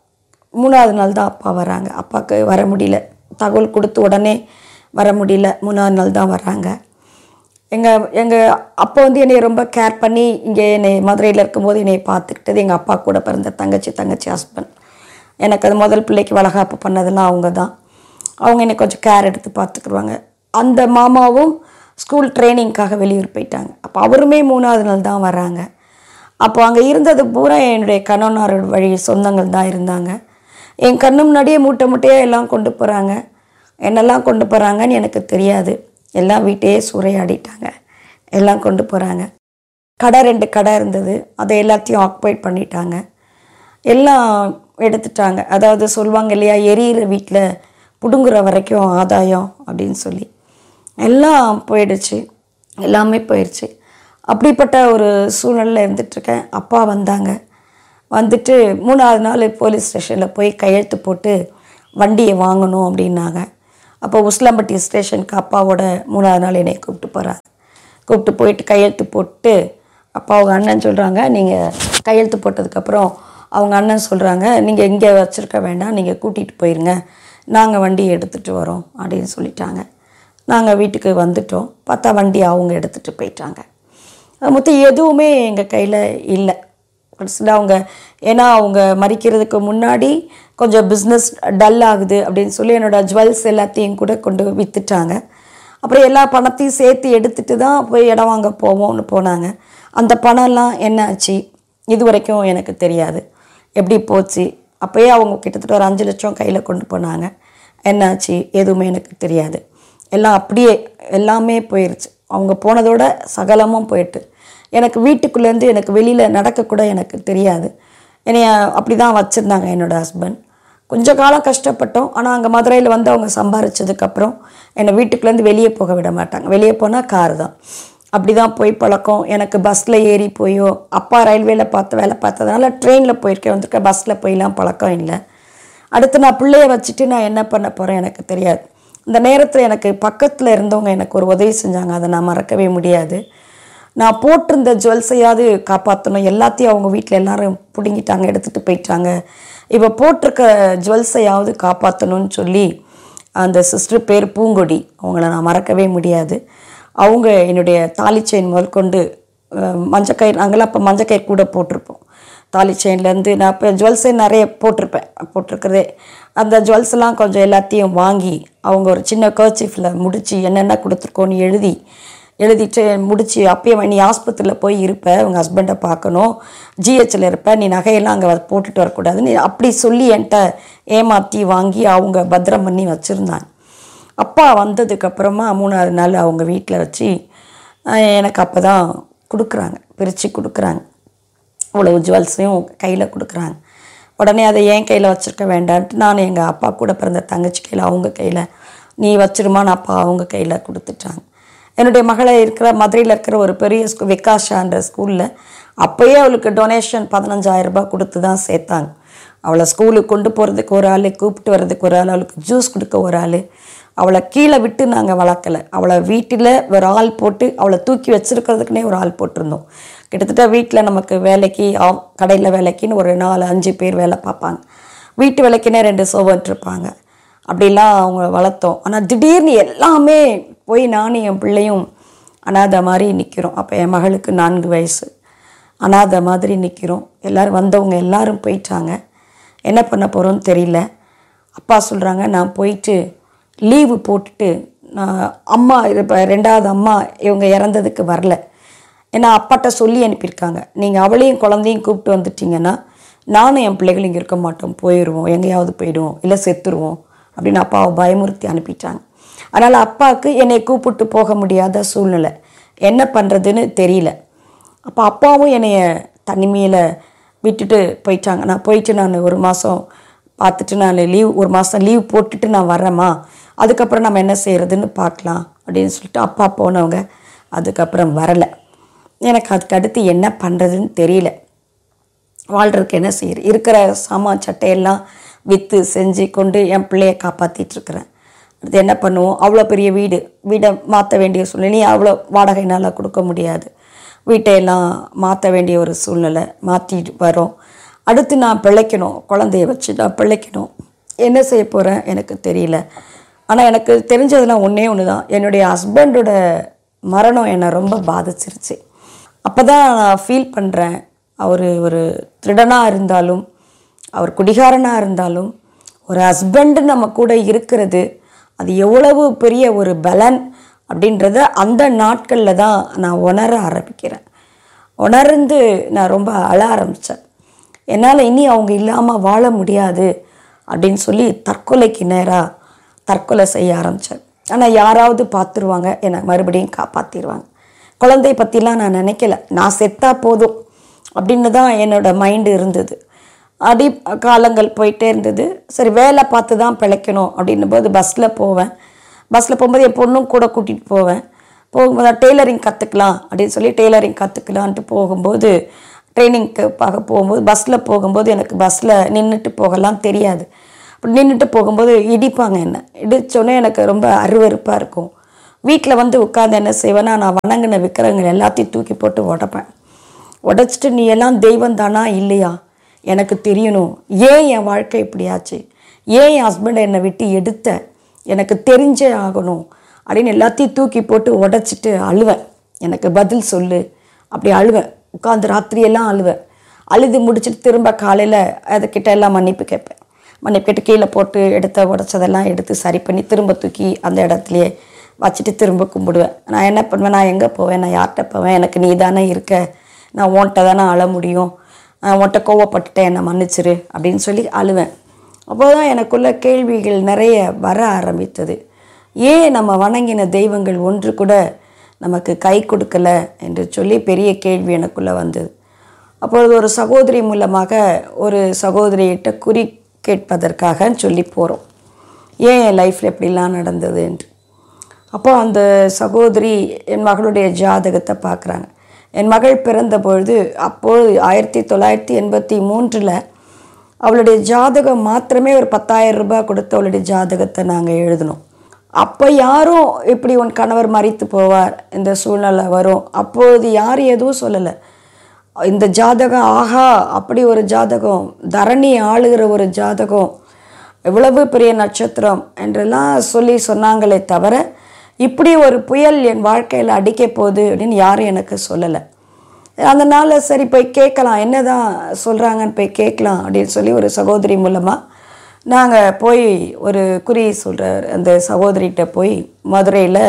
மூணாவது நாள் தான் அப்பா வராங்க. அப்பாவுக்கு வர முடியல, தகவல் கொடுத்து உடனே வர முடியல, மூணாவது நாள் தான் வர்றாங்க. எங்கள் எங்கள் அப்பா வந்து என்னை ரொம்ப கேர் பண்ணி இங்கே என்னை மதுரையில் இருக்கும்போது என்னை பார்த்துக்கிட்டது எங்கள் அப்பா கூட பிறந்த தங்கச்சி தங்கச்சி ஹஸ்பண்ட். எனக்கு அது முதல் பிள்ளைக்கு வளகாப்பு பண்ணதெல்லாம் அவங்க தான். அவங்க என்னை கொஞ்சம் கேர் எடுத்து பார்த்துக்குருவாங்க. அந்த மாமாவும் ஸ்கூல் ட்ரைனிங்காக வெளியூர் போயிட்டாங்க. அப்போ அவருமே மூணாவது நாள் தான் வராங்க. அப்போ அங்கே இருந்தது பூரா என்னுடைய கணவனார் வழி சொந்தங்கள் தான் இருந்தாங்க. என் கண்ணு முன்னாடியே மூட்டை மூட்டையாக எல்லாம் கொண்டு போகிறாங்க. என்னெல்லாம் கொண்டு போகிறாங்கன்னு எனக்கு தெரியாது. எல்லாம் வீட்டையே சூறையாடிட்டாங்க, எல்லாம் கொண்டு போகிறாங்க. கடை ரெண்டு கடை இருந்தது, அதை எல்லாத்தையும் ஆக்குபைட் பண்ணிட்டாங்க, எல்லாம் எடுத்துட்டாங்க. அதாவது சொல்லுவாங்க இல்லையா, எரியிற வீட்டில் பிடுங்குற வரைக்கும் ஆதாயம் அப்படின்னு சொல்லி எல்லாம் போயிடுச்சு, எல்லாமே போயிடுச்சு. அப்படிப்பட்ட ஒரு சூழ்நிலையில் இருந்துகிட்ருக்கேன். அப்பா வந்தாங்க, வந்துட்டு மூணாவது நாள் போலீஸ் ஸ்டேஷனில் போய் கையெழுத்து போட்டு வண்டியை வாங்கணும் அப்படின்னாங்க. அப்போ உசிலம்பட்டி ஸ்டேஷனுக்கு அப்பாவோட மூணாவது நாள் என்னை கூப்பிட்டு போகிறாங்க. கூப்பிட்டு போயிட்டு கையெழுத்து போட்டு அப்பா அவங்க அண்ணன் சொல்கிறாங்க, நீங்கள் கையெழுத்து போட்டதுக்கப்புறம் அவங்க அண்ணன் சொல்கிறாங்க, நீங்கள் இங்கே வச்சுருக்க வேண்டாம், நீங்கள் கூட்டிகிட்டு போயிருங்க, நாங்கள் வண்டி எடுத்துகிட்டு வரோம் அப்படின்னு சொல்லிட்டாங்க. நாங்கள் வீட்டுக்கு வந்துட்டோம். பார்த்தா வண்டி அவங்க எடுத்துகிட்டு போயிட்டாங்க. மொத்தம் எதுவுமே எங்கள் கையில் இல்லை. கடைசியில் அவங்க ஏன்னா அவங்க மறிக்கிறதுக்கு முன்னாடி கொஞ்சம் பிஸ்னஸ் டல் ஆகுது அப்படின்னு சொல்லி என்னோடய ஜுவல்ஸ் எல்லாத்தையும் கூட கொண்டு விற்றுட்டாங்க. அப்புறம் எல்லா பணத்தையும் சேர்த்து எடுத்துகிட்டு தான் போய் இடம் வாங்க போவோம்னு போனாங்க. அந்த பணம்லாம் என்ன ஆச்சு இது வரைக்கும் எனக்கு தெரியாது, எப்படி போச்சு. அப்போயே அவங்க கிட்டத்தட்ட ஒரு அஞ்சு லட்சம் கையில் கொண்டு போனாங்க. என்னாச்சு எதுவுமே எனக்கு தெரியாது. எல்லாம் அப்படியே எல்லாமே போயிடுச்சு. அவங்க போனதோட சகலமும் போயிட்டு எனக்கு வீட்டுக்குள்ளேருந்து எனக்கு வெளியில் நடக்கக்கூட எனக்கு தெரியாது. என்னைய அப்படி தான் வச்சுருந்தாங்க என்னோடய ஹஸ்பண்ட். கொஞ்சம் காலம் கஷ்டப்பட்டோம். ஆனால் அங்கே மதுரையில் வந்து அவங்க சம்பாரிச்சதுக்கப்புறம் என்னை வீட்டுக்குள்ளேருந்து வெளியே போக விட மாட்டாங்க. வெளியே போனால் கார் தான். அப்படி தான் போய் பழக்கம். எனக்கு பஸ்ஸில் ஏறி போயோ, அப்பா ரயில்வேயில் பார்த்து வேலை பார்த்ததுனால ட்ரெயினில் போயிருக்கேன் வந்திருக்கேன், பஸ்ஸில் போயெலாம் பழக்கம் இல்லை. அடுத்து நான் பிள்ளைய வச்சுட்டு நான் என்ன பண்ண போகிறேன் எனக்கு தெரியாது. இந்த நேரத்தில் எனக்கு பக்கத்தில் இருந்தவங்க எனக்கு ஒரு உதவி செஞ்சாங்க, அதை நான் மறக்கவே முடியாது. நான் போட்டிருந்த ஜுவல்ஸையாவது காப்பாற்றணும், எல்லாத்தையும் அவங்க வீட்டில் எல்லோரும் பிடுங்கிட்டாங்க, எடுத்துகிட்டு போயிட்டாங்க. இப்போ போட்டிருக்க ஜுவல்ஸையாவது காப்பாற்றணும்னு சொல்லி அந்த சிஸ்டர் பேர் பூங்கொடி, அவங்கள நான் மறக்கவே முடியாது. அவங்க என்னுடைய தாலி செயின் முதல் கொண்டு மஞ்சக்கயிறு, நாங்களாம் அப்போ மஞ்சக்கயிறு கூட போட்டிருப்போம். தாலி செயின்லேருந்து நான் இப்போ ஜுவல்ஸே நிறைய போட்டிருப்பேன், போட்டிருக்கிறதே அந்த ஜுவல்ஸ்லாம் கொஞ்சம் எல்லாத்தையும் வாங்கி அவங்க ஒரு சின்ன கர்ச்சீஃபில் முடித்து என்னென்ன கொடுத்துருக்கோன்னு எழுதி எழுதிட்டு முடித்து அப்பயே நீ ஆஸ்பத்திரியில் போய் இருப்ப, உங்கள் ஹஸ்பண்டை பார்க்கணும், ஜிஹெச்சில் இருப்ப, நீ நகையெல்லாம் அங்கே போட்டுட்டு வரக்கூடாதுன்னு அப்படி சொல்லி என்கிட்ட ஏமாற்றி வாங்கி அவங்க பத்திரம் பண்ணி வச்சுருந்தாங்க. அப்பா வந்ததுக்கப்புறமா மூணாவது நாள் அவங்க வீட்டில் வச்சு எனக்கு அப்போ தான் கொடுக்குறாங்க, பிரித்து கொடுக்குறாங்க. அவ்வளோ ஜுவல்ஸையும் கையில் கொடுக்குறாங்க. உடனே அதை என் கையில் வச்சுருக்க வேண்டான்ட்டு நான் எங்கள் அப்பா கூட பிறந்த தங்கச்சி கையில் அவங்க கையில் நீ வச்சிருமான்னு அப்பா அவங்க கையில் கொடுத்துட்டாங்க. என்னுடைய மகளை இருக்கிற மதுரையில் இருக்கிற ஒரு பெரிய ஸ்கூல் விகாஷான்ற ஸ்கூலில் அப்போயே அவளுக்கு டொனேஷன் பதினஞ்சாயிரம் ரூபாய் கொடுத்து தான் சேர்த்தாங்க. அவளை ஸ்கூலுக்கு கொண்டு போகிறதுக்கு ஒரு ஆள், கூப்பிட்டு வர்றதுக்கு ஒரு ஆள், அவளுக்கு ஜூஸ் கொடுக்க ஒரு ஆள். அவளை கீழே விட்டு நாங்கள் வளர்க்கலை. அவளை வீட்டில் ஒரு ஆள் போட்டு அவளை தூக்கி வச்சுருக்கிறதுக்குனே ஒரு ஆள் போட்டிருந்தோம். கிட்டத்தட்ட வீட்டில் நமக்கு வேலைக்கு கடையில் வேலைக்குன்னு ஒரு நாலு அஞ்சு பேர் வேலை பார்ப்பாங்க, வீட்டு வேலைக்குன்னே ரெண்டு சர்வன்ட் இருப்பாங்க. அப்படிலாம் அவங்க வளர்த்தோம். ஆனால் திடீர்னு எல்லாமே போய் நானும் என் பிள்ளையும் அனாதை மாதிரி நிற்கிறோம். அப்போ என் மகளுக்கு நான்கு வயசு, அனாதை மாதிரி நிற்கிறோம். எல்லோரும் வந்தவங்க எல்லோரும் போயிட்டாங்க. என்ன பண்ண போகிறோன்னு தெரியல. அப்பா சொல்கிறாங்க, நான் போயிட்டு லீவு போட்டுட்டு நான் அம்மா இப்போ ரெண்டாவது அம்மா இவங்க இறந்ததுக்கு வரல, ஏன்னா அப்பாட்ட சொல்லி அனுப்பியிருக்காங்க, நீங்கள் அவளையும் குழந்தையும் கூப்பிட்டு வந்துட்டிங்கன்னா நானும் என் பிள்ளைகள் இங்கே இருக்க மாட்டோம், போயிடுவோம், எங்கேயாவது போயிடுவோம், இல்லை செத்துருவோம் அப்படின்னு அப்பாவை பயமுறுத்தி அனுப்பிட்டாங்க. அதனால் அப்பாவுக்கு என்னை கூப்பிட்டு போக முடியாத சூழ்நிலை, என்ன பண்ணுறதுன்னு தெரியல. அப்போ அப்பாவும் என்னைய தனிமையில் விட்டுட்டு போயிட்டாங்க. நான் போயிட்டு நான் ஒரு மாதம் பார்த்துட்டு நான் லீவ் ஒரு மாதம் லீவ் போட்டுட்டு நான் வரேம்மா, அதுக்கப்புறம் நம்ம என்ன செய்கிறதுன்னு பார்க்கலாம் அப்படின்னு சொல்லிட்டு அப்பா போனவங்க அதுக்கப்புறம் வரலை. எனக்கு அதுக்கு அடுத்து என்ன பண்ணுறதுன்னு தெரியல. வாழ்கிறதுக்கு என்ன செய்யுது, இருக்கிற சாமான் சட்டையெல்லாம் விற்று செஞ்சு கொண்டு என் பிள்ளையை காப்பாற்றிட்டுருக்குறேன். அடுத்து என்ன பண்ணுவோம், அவ்வளோ பெரிய வீடு, வீடை மாற்ற வேண்டிய சூழ்நிலை, அவ்வளோ வாடகைனால் கொடுக்க முடியாது, வீட்டையெல்லாம் மாற்ற வேண்டிய ஒரு சூழ்நிலை, மாற்றிட்டு வரோம். அடுத்து நான் பிழைக்கணும், குழந்தைய வச்சு நான் பிழைக்கணும், என்ன செய்ய போகிறேன் எனக்கு தெரியல. ஆனால் எனக்கு தெரிஞ்சதெல்லாம் ஒன்றே ஒன்று தான், என்னுடைய ஹஸ்பண்டோட மரணம் என்னை ரொம்ப பாதிச்சிருச்சு. அப்போ தான் நான் ஃபீல் பண்ணுறேன், அவர் ஒரு திருடனாக இருந்தாலும், அவர் குடிகாரனாக இருந்தாலும், ஒரு ஹஸ்பண்டு நம்ம கூட இருக்கிறது அது எவ்வளவு பெரிய ஒரு பலன் அப்படின்றத அந்த நாட்களில் தான் நான் உணர ஆரம்பிக்கிறேன். உணர்ந்து நான் ரொம்ப அழ ஆரம்பித்தேன். என்னால் இனி அவங்க இல்லாமல் வாழ முடியாது அப்படின்னு சொல்லி தற்கொலைக்கு நேராக தற்கொலை செய்ய ஆரம்பித்தேன். ஆனால் யாராவது பார்த்துருவாங்க, என்னை மறுபடியும் காப்பாற்றிடுவாங்க. குழந்தைய பற்றிலாம் நான் நினைக்கல, நான் செத்தா போதும் அப்படின்னு தான் என்னோடய மைண்டு இருந்தது. அடி காலங்கள் போயிட்டே இருந்தது. சரி, வேலை பார்த்து தான் பிழைக்கணும் அப்படின்னும் போது பஸ்ஸில் போவேன். பஸ்ஸில் போகும்போது என் பொண்ணும் கூட கூட்டிகிட்டு போவேன். போகும்போது டெய்லரிங் கற்றுக்கலாம் அப்படின்னு சொல்லி டெய்லரிங் கற்றுக்கலான்ட்டு போகும்போது ட்ரைனிங்க்கு பார்க்க போகும்போது பஸ்ஸில் போகும்போது எனக்கு பஸ்ஸில் நின்றுட்டு போகலாம் தெரியாது. அப்படி நின்றுட்டு போகும்போது இடிப்பாங்க என்ன. இடித்தோடனே எனக்கு ரொம்ப அருவருப்பாக இருக்கும். வீட்டில் வந்து உட்காந்து என்ன செய்வேன்னா, நான் வணங்கின விக்கிரகங்கள் எல்லாத்தையும் தூக்கி போட்டு உடைப்பேன். உடைச்சிட்டு நீ எல்லாம் தெய்வம் தானா இல்லையா எனக்கு தெரியணும். ஏன் என் வாழ்க்கை இப்படியாச்சு, ஏன் என் ஹஸ்பண்டை என்னை விட்டு எடுத்த, எனக்கு தெரிஞ்சே ஆகணும் அப்படின்னு எல்லாத்தையும் தூக்கி போட்டு உடைச்சிட்டு அழுவேன். எனக்கு பதில் சொல்லு அப்படி அழுவேன். உட்காந்து ராத்திரியெல்லாம் அழுவேன். அழுது முடிச்சுட்டு திரும்ப காலையில் அதுக்கிட்ட எல்லாம் மன்னிப்பு கேட்பேன். மன்னிப்பு கேட்டு கீழே போட்டு எடுத்த உடைச்சதெல்லாம் எடுத்து சரி பண்ணி திரும்ப தூக்கி அந்த இடத்துலையே வச்சுட்டு திரும்ப கும்பிடுவேன். நான் என்ன பண்ணுவேன், நான் எங்கே போவேன், நான் யார்கிட்ட போவேன், எனக்கு நீ தானே இருக்க, நான் உன்கிட்ட தானே அழ முடியும், உன்கிட்ட கோவப்பட்டுட்டேன் என்னை மன்னிச்சிரு அப்படின்னு சொல்லி அழுவேன். அப்போ தான் எனக்குள்ள கேள்விகள் நிறைய வர ஆரம்பித்தது. ஏன் நம்ம வணங்கின தெய்வங்கள் ஒன்று கூட நமக்கு கை கொடுக்கலை என்று சொல்லி பெரிய கேள்வி எனக்குள்ளே வந்தது. அப்பொழுது ஒரு சகோதரி மூலமாக ஒரு சகோதரியிட்ட குறி கேட்பதற்காக சொல்லி போகிறோம், ஏன் என் லைஃப்பில் எப்படிலாம் நடந்தது என்று. அப்போ அந்த சகோதரி என் மகளுடைய ஜாதகத்தை பார்க்குறாங்க. என் மகள் பிறந்த பொழுது அப்போது ஆயிரத்தி தொள்ளாயிரத்தி எண்பத்தி மூன்றில் அவளுடைய ஜாதகம் மாத்திரமே ஒரு பத்தாயிரம் ரூபாய் கொடுத்து அவளுடைய ஜாதகத்தை நாங்கள் எழுதினோம். அப்போ யாரும் இப்படி உன் கணவர் மரித்து போவார், இந்த சூழ்நிலை வரும், அப்போது யாரும் எதுவும் சொல்லலை. இந்த ஜாதகம் ஆஹா அப்படி ஒரு ஜாதகம், தரணி ஆளுகிற ஒரு ஜாதகம், எவ்வளவு பெரிய நட்சத்திரம் என்றெல்லாம் சொல்லி சொன்னாங்களே தவிர இப்படி ஒரு புயல் என் வாழ்க்கையில் அடிக்க போகுது அப்படின்னு யாரும் எனக்கு சொல்லலை. அதனால் சரி போய் கேட்கலாம், என்ன தான் சொல்கிறாங்கன்னு போய் கேட்கலாம் அப்படின்னு சொல்லி ஒரு சகோதரி மூலமாக நாங்கள் போய் ஒரு குறி சொல்கிற அந்த சகோதரிகிட்ட போய் மதுரையில்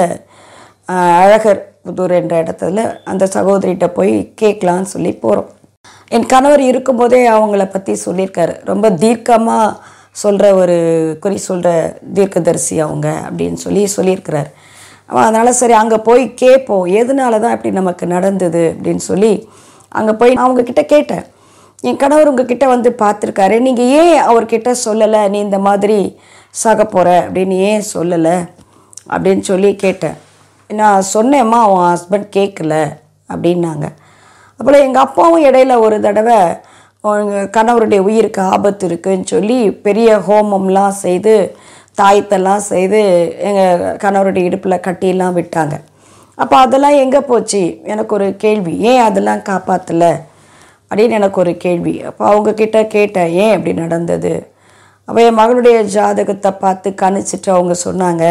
அழகர் புதூர் என்ற இடத்துல அந்த சகோதரிகிட்ட போய் கேட்கலான்னு சொல்லி போகிறோம். என் கணவர் இருக்கும்போதே அவங்கள பற்றி சொல்லியிருக்காரு. ரொம்ப தீர்க்கமாக சொல்கிற ஒரு குறி சொல்கிற தீர்க்கதரிசி அவங்க அப்படின்னு சொல்லி சொல்லியிருக்கிறார். அதனால் சரி அங்கே போய் கேட்போம், எதனால தான் இப்படி நமக்கு நடந்தது அப்படின்னு சொல்லி அங்கே போய் நான் அவங்கக்கிட்ட கேட்டேன். என் கணவர் உங்ககிட்ட வந்து பார்த்துருக்காரு, நீங்கள் ஏன் அவர்கிட்ட சொல்லலை, நீ இந்த மாதிரி சாக போகிற அப்படின்னு ஏன் சொல்லலை அப்படின்னு சொல்லி கேட்டேன். நான் சொன்னேம்மா அவன் ஹஸ்பண்ட் கேட்கல அப்படின்னாங்க. அப்புறம் எங்கள் அப்பாவும் இடையில ஒரு தடவை எங்கள் கணவருடைய உயிருக்கு ஆபத்து இருக்குதுன்னு சொல்லி பெரிய ஹோமம்லாம் செய்து தாயத்தெல்லாம் செய்து எங்கள் கணவருடைய இடுப்பில் கட்டியெல்லாம் விட்டாங்க. அப்போ அதெல்லாம் எங்கே போச்சு எனக்கு ஒரு கேள்வி, ஏன் அதெல்லாம் காப்பாற்றலை அப்படின்னு எனக்கு ஒரு கேள்வி. அப்போ அவங்கக்கிட்ட கேட்டேன் ஏன் அப்படி நடந்தது. அப்போ என் மகளுடைய ஜாதகத்தை பார்த்து கணிச்சிட்டு அவங்க சொன்னாங்க,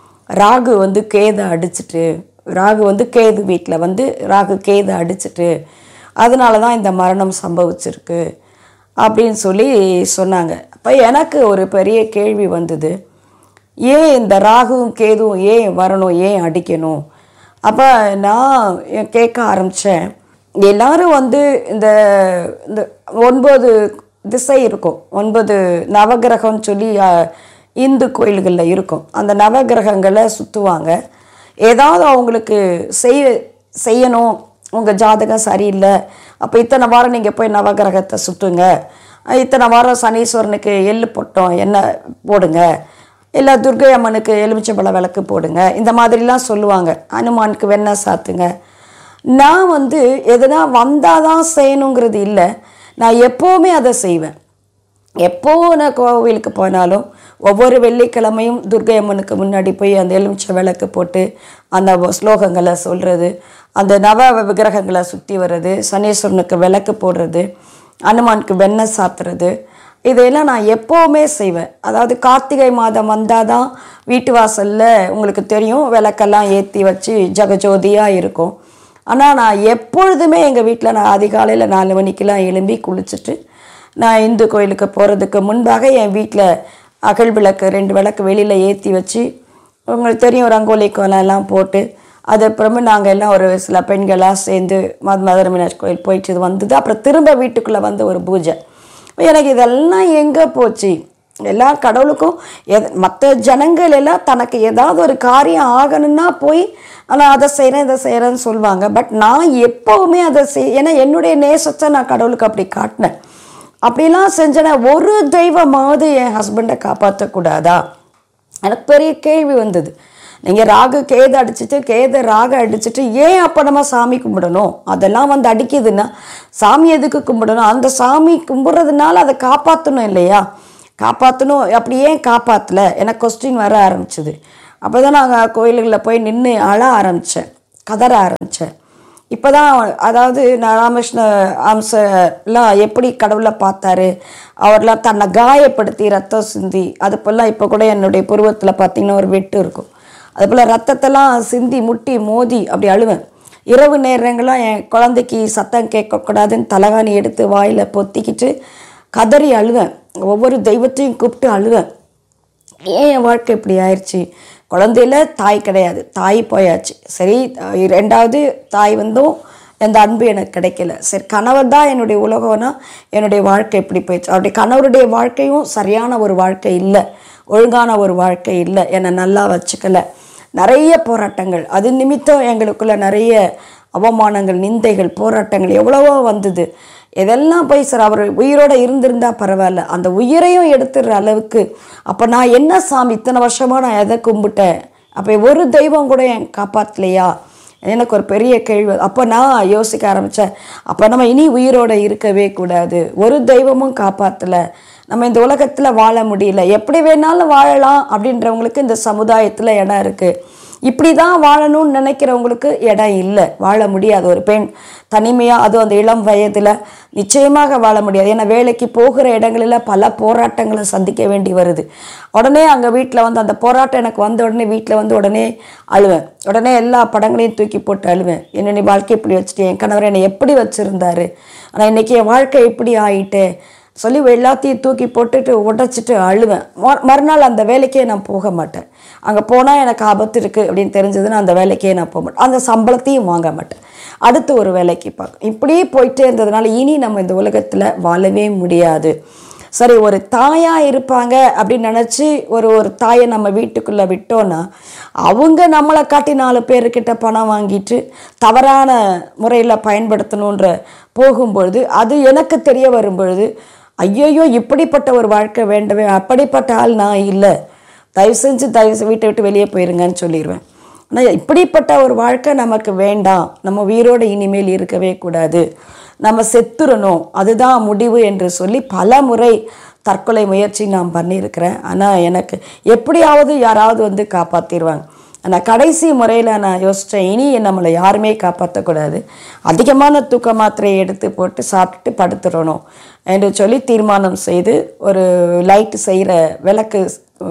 ராகு வந்து கேதை அடிச்சிட்டு, ராகு வந்து கேது வீட்டில் வந்து ராகு கேதை அடிச்சிட்டு அதனால தான் இந்த மரணம் சம்பவிச்சிருக்கு அப்படின்னு சொல்லி சொன்னாங்க. அப்போ எனக்கு ஒரு பெரிய கேள்வி வந்தது, ஏன் இந்த ராகுவும் கேதுவும் ஏன் வரணும், ஏன் அடிக்கணும். அப்போ நான் கேட்க ஆரம்பித்தேன், எல்லோரும் வந்து இந்த இந்த ஒன்பது திசை இருக்கும், ஒன்பது நவகிரகம்னு சொல்லி இந்து கோயில்களில் இருக்கும், அந்த நவகிரகங்களை சுற்றுவாங்க. ஏதாவது அவங்களுக்கு செய்ய செய்யணும், உங்கள் ஜாதகம் சரியில்லை, அப்போ இத்தனை வாரம் நீங்கள் போய் நவகிரகத்தை சுற்றுங்க, இத்தனை வாரம் சனீஸ்வரனுக்கு எள்ளு போட்டோம் எண்ணெய் போடுங்க, இல்லை துர்கை அம்மனுக்கு எலுமிச்சம்பழ விளக்கு போடுங்க, இந்த மாதிரிலாம் சொல்லுவாங்க. அனுமானுக்கு வெண்ணெய் சாத்துங்க. நான் வந்து எதுனா வந்தால் தான் செய்யணுங்கிறது இல்லை, நான் எப்போவுமே அதை செய்வேன். எப்போ நான் கோவிலுக்கு போனாலும் ஒவ்வொரு வெள்ளிக்கிழமையும் துர்கை அம்மனுக்கு முன்னாடி போய் அந்த எலுமிச்சை விளக்கு போட்டு அந்த ஸ்லோகங்களை சொல்கிறது, அந்த நவ விக்கிரகங்களை சுற்றி வர்றது, சனீஸ்வரனுக்கு விளக்கு போடுறது, அனுமானுக்கு வெண்ணெய் சாத்துறது, இதையெல்லாம் நான் எப்போவுமே செய்வேன். அதாவது கார்த்திகை மாதம் வந்தால் தான் வீட்டு வாசலில் உங்களுக்கு தெரியும் விளக்கெல்லாம் ஏற்றி வச்சு ஜகஜோதியாக இருக்கும். ஆனால் நான் எப்பொழுதுமே எங்கள் வீட்டில் நான் அதிகாலையில் நாலு மணிக்கெலாம் எழும்பி குளிச்சுட்டு நான் இந்து கோயிலுக்கு போகிறதுக்கு முன்பாக என் வீட்டில் அகல் விளக்கு ரெண்டு விளக்கு வெளியில் ஏற்றி வச்சு, உங்களுக்கு தெரியும் ரங்கோலி கோலம்லாம் போட்டு, அதுக்கப்புறமே நாங்கள் எல்லாம் ஒரு சில பெண்களாக சேர்ந்து மத மதுரை மீனாட்சி கோயில் போயிட்டு இது வந்தது. அப்புறம் திரும்ப வீட்டுக்குள்ளே வந்து ஒரு பூஜை. எனக்கு இதெல்லாம் எங்கே போச்சு, எல்லா கடவுளுக்கும் எது மற்ற ஜனங்கள் எல்லாம் தனக்கு ஏதாவது ஒரு காரியம் ஆகணும்னா போய் ஆனால் அதை செய்கிறேன் இதை செய்கிறேன்னு சொல்லுவாங்க. பட் நான் எப்போவுமே அதை செய் ஏன்னா என்னுடைய நேசத்தை நான் கடவுளுக்கு அப்படி காட்டினேன். அப்படிலாம் செஞ்சேன்னா ஒரு தெய்வமாவது என் ஹஸ்பண்டை காப்பாற்றக்கூடாதா, எனக்கு பெரிய கேள்வி வந்தது. நீங்கள் ராகு கேது அடிச்சுட்டு கேது ராகு அடிச்சுட்டு ஏன் அப்போ நம்ம சாமி கும்பிடணும்? அதெல்லாம் வந்து அடிக்குதுன்னா சாமி எதுக்கு கும்பிடணும்? அந்த சாமி கும்பிட்றதுனால அதை காப்பாற்றணும் இல்லையா? காப்பாற்றணும். அப்படி ஏன் காப்பாற்றலை எனக்கு கொஸ்டின் வர ஆரம்பிச்சுது. அப்போ தான் நாங்கள் கோயில்களில் போய் நின்று அழ ஆரம்பித்தேன், கதற ஆரம்பித்தேன். இப்போ தான் அதாவது நான் ராமகிருஷ்ண அம்செல்லாம் எப்படி கடவுளை பார்த்தாரு, அவர்லாம் தன்னை காயப்படுத்தி ரத்தம் சிந்தி அது போலாம். இப்போ கூட என்னுடைய புருவத்தில் பார்த்திங்கன்னா ஒரு வெட்டு இருக்கும். அதுபோல் ரத்தத்தெல்லாம் சிந்தி முட்டி மோதி அப்படி அழுவேன். இரவு நேரங்களாம் என் குழந்தைக்கு சத்தம் கேட்கக்கூடாதுன்னு தலகாணி எடுத்து வாயில் பொத்திக்கிட்டு கதறி அழுவேன். ஒவ்வொரு தெய்வத்தையும் கூப்பிட்டு அழுவேன். ஏன் என் வாழ்க்கை இப்படி ஆயிடுச்சு? குழந்தையில தாய் கிடையாது, தாய் போயாச்சு. சரி, ரெண்டாவது தாய் வந்தும் எந்த அன்பு எனக்கு கிடைக்கல. சரி, கணவர் தான் என்னுடைய உலகம்னா என்னுடைய வாழ்க்கை எப்படி போயிடுச்சு? அவருடைய கணவருடைய வாழ்க்கையும் சரியான ஒரு வாழ்க்கை இல்லை, ஒழுங்கான ஒரு வாழ்க்கை இல்லை, என்னை நல்லா வச்சுக்கல. நிறைய போராட்டங்கள், அது நிமித்தம் எங்களுக்குள்ள நிறைய அவமானங்கள், நிந்தைகள், போராட்டங்கள் எவ்வளவோ வந்தது. இதெல்லாம் போய் சார் அவர் உயிரோடு இருந்திருந்தா பரவாயில்ல, அந்த உயிரையும் எடுத்துடுற அளவுக்கு. அப்போ நான் என்ன சாமி இத்தனை வருஷமாக நான் எதை கும்பிட்டேன்? அப்போ ஒரு தெய்வம் கூட என் காப்பாற்றலையா? எனக்கு ஒரு பெரிய கேள்வி. அப்போ நான் யோசிக்க ஆரம்பித்தேன், அப்போ நம்ம இனி உயிரோடு இருக்கவே கூடாது. ஒரு தெய்வமும் காப்பாற்றலை, நம்ம இந்த உலகத்தில் வாழ முடியல. எப்படி வேணாலும் வாழலாம் அப்படின்றவங்களுக்கு இந்த சமுதாயத்தில் இடம் இருக்குது. இப்படி தான் வாழணும்னு நினைக்கிறவங்களுக்கு இடம் இல்லை, வாழ முடியாது. ஒரு பெண் தனிமையாக, அதுவும் அந்த இளம் வயதில் நிச்சயமாக வாழ முடியாது. ஏன்னா வேலைக்கு போகிற இடங்களில் பல போராட்டங்களை சந்திக்க வேண்டி வருது. உடனே அங்கே வீட்டில் வந்து அந்த போராட்டம் எனக்கு வந்த உடனே வீட்டில் வந்து உடனே அழுவேன். உடனே எல்லா படங்களையும் தூக்கி போட்டு அழுவேன். என்ன நீ வாழ்க்கை இப்படி வச்சுட்டு, என் கணவர் என்னை எப்படி வச்சுருந்தாரு, ஆனால் இன்றைக்கி என் வாழ்க்கை எப்படி ஆகிட்டே சொல்லி எல்லாத்தையும் தூக்கி போட்டுட்டு உடைச்சிட்டு அழுவேன். மறுநாள் அந்த வேலைக்கே நான் போக மாட்டேன். அங்கே போனால் எனக்கு ஆபத்து இருக்குது அப்படின்னு தெரிஞ்சதுன்னா அந்த வேலைக்கே நான் போக மாட்டேன். அந்த சம்பளத்தையும் வாங்க மாட்டேன். அடுத்து ஒரு வேலைக்கு பார்க்க. இப்படியே போயிட்டே இருந்ததுனால இனி நம்ம இந்த உலகத்தில் வாழவே முடியாது. சரி, ஒரு தாயாக இருப்பாங்க அப்படின்னு நினச்சி ஒரு ஒரு தாயை நம்ம வீட்டுக்குள்ளே விட்டோன்னா அவங்க நம்மளை காட்டி நாலு பேர்கிட்ட பணம் வாங்கிட்டு தவறான முறையில் பயன்படுத்தணுன்ற போகும்பொழுது அது எனக்கு தெரிய வரும்பொழுது ஐயோயோ இப்படிப்பட்ட ஒரு வாழ்க்கை வேண்டவே, அப்படிப்பட்ட ஆள் நான் இல்லை, தயவு செஞ்சு தயவு வீட்டை விட்டு வெளியே போயிருங்கன்னு சொல்லிடுவேன். ஆனால் இப்படிப்பட்ட ஒரு வாழ்க்கை நமக்கு வேண்டாம், நம்ம உயிரோடு இனிமேல் இருக்கவே கூடாது, நம்ம செத்துறணும், அதுதான் முடிவு என்று சொல்லி பல முறை தற்கொலை முயற்சி நான் பண்ணியிருக்கிறேன். ஆனால் எனக்கு எப்படியாவது யாராவது வந்து காப்பாற்றிடுவாங்க. ஆனால் கடைசி முறையில் நான் யோசித்தேன், இனி நம்மளை யாருமே காப்பாற்றக்கூடாது, அதிகமான தூக்க மாத்திரையை எடுத்து போட்டு சாப்பிட்டுட்டு படுத்துடணும் என்று சொல்லி தீர்மானம் செய்து ஒரு லைட்டு செய்கிற விளக்கு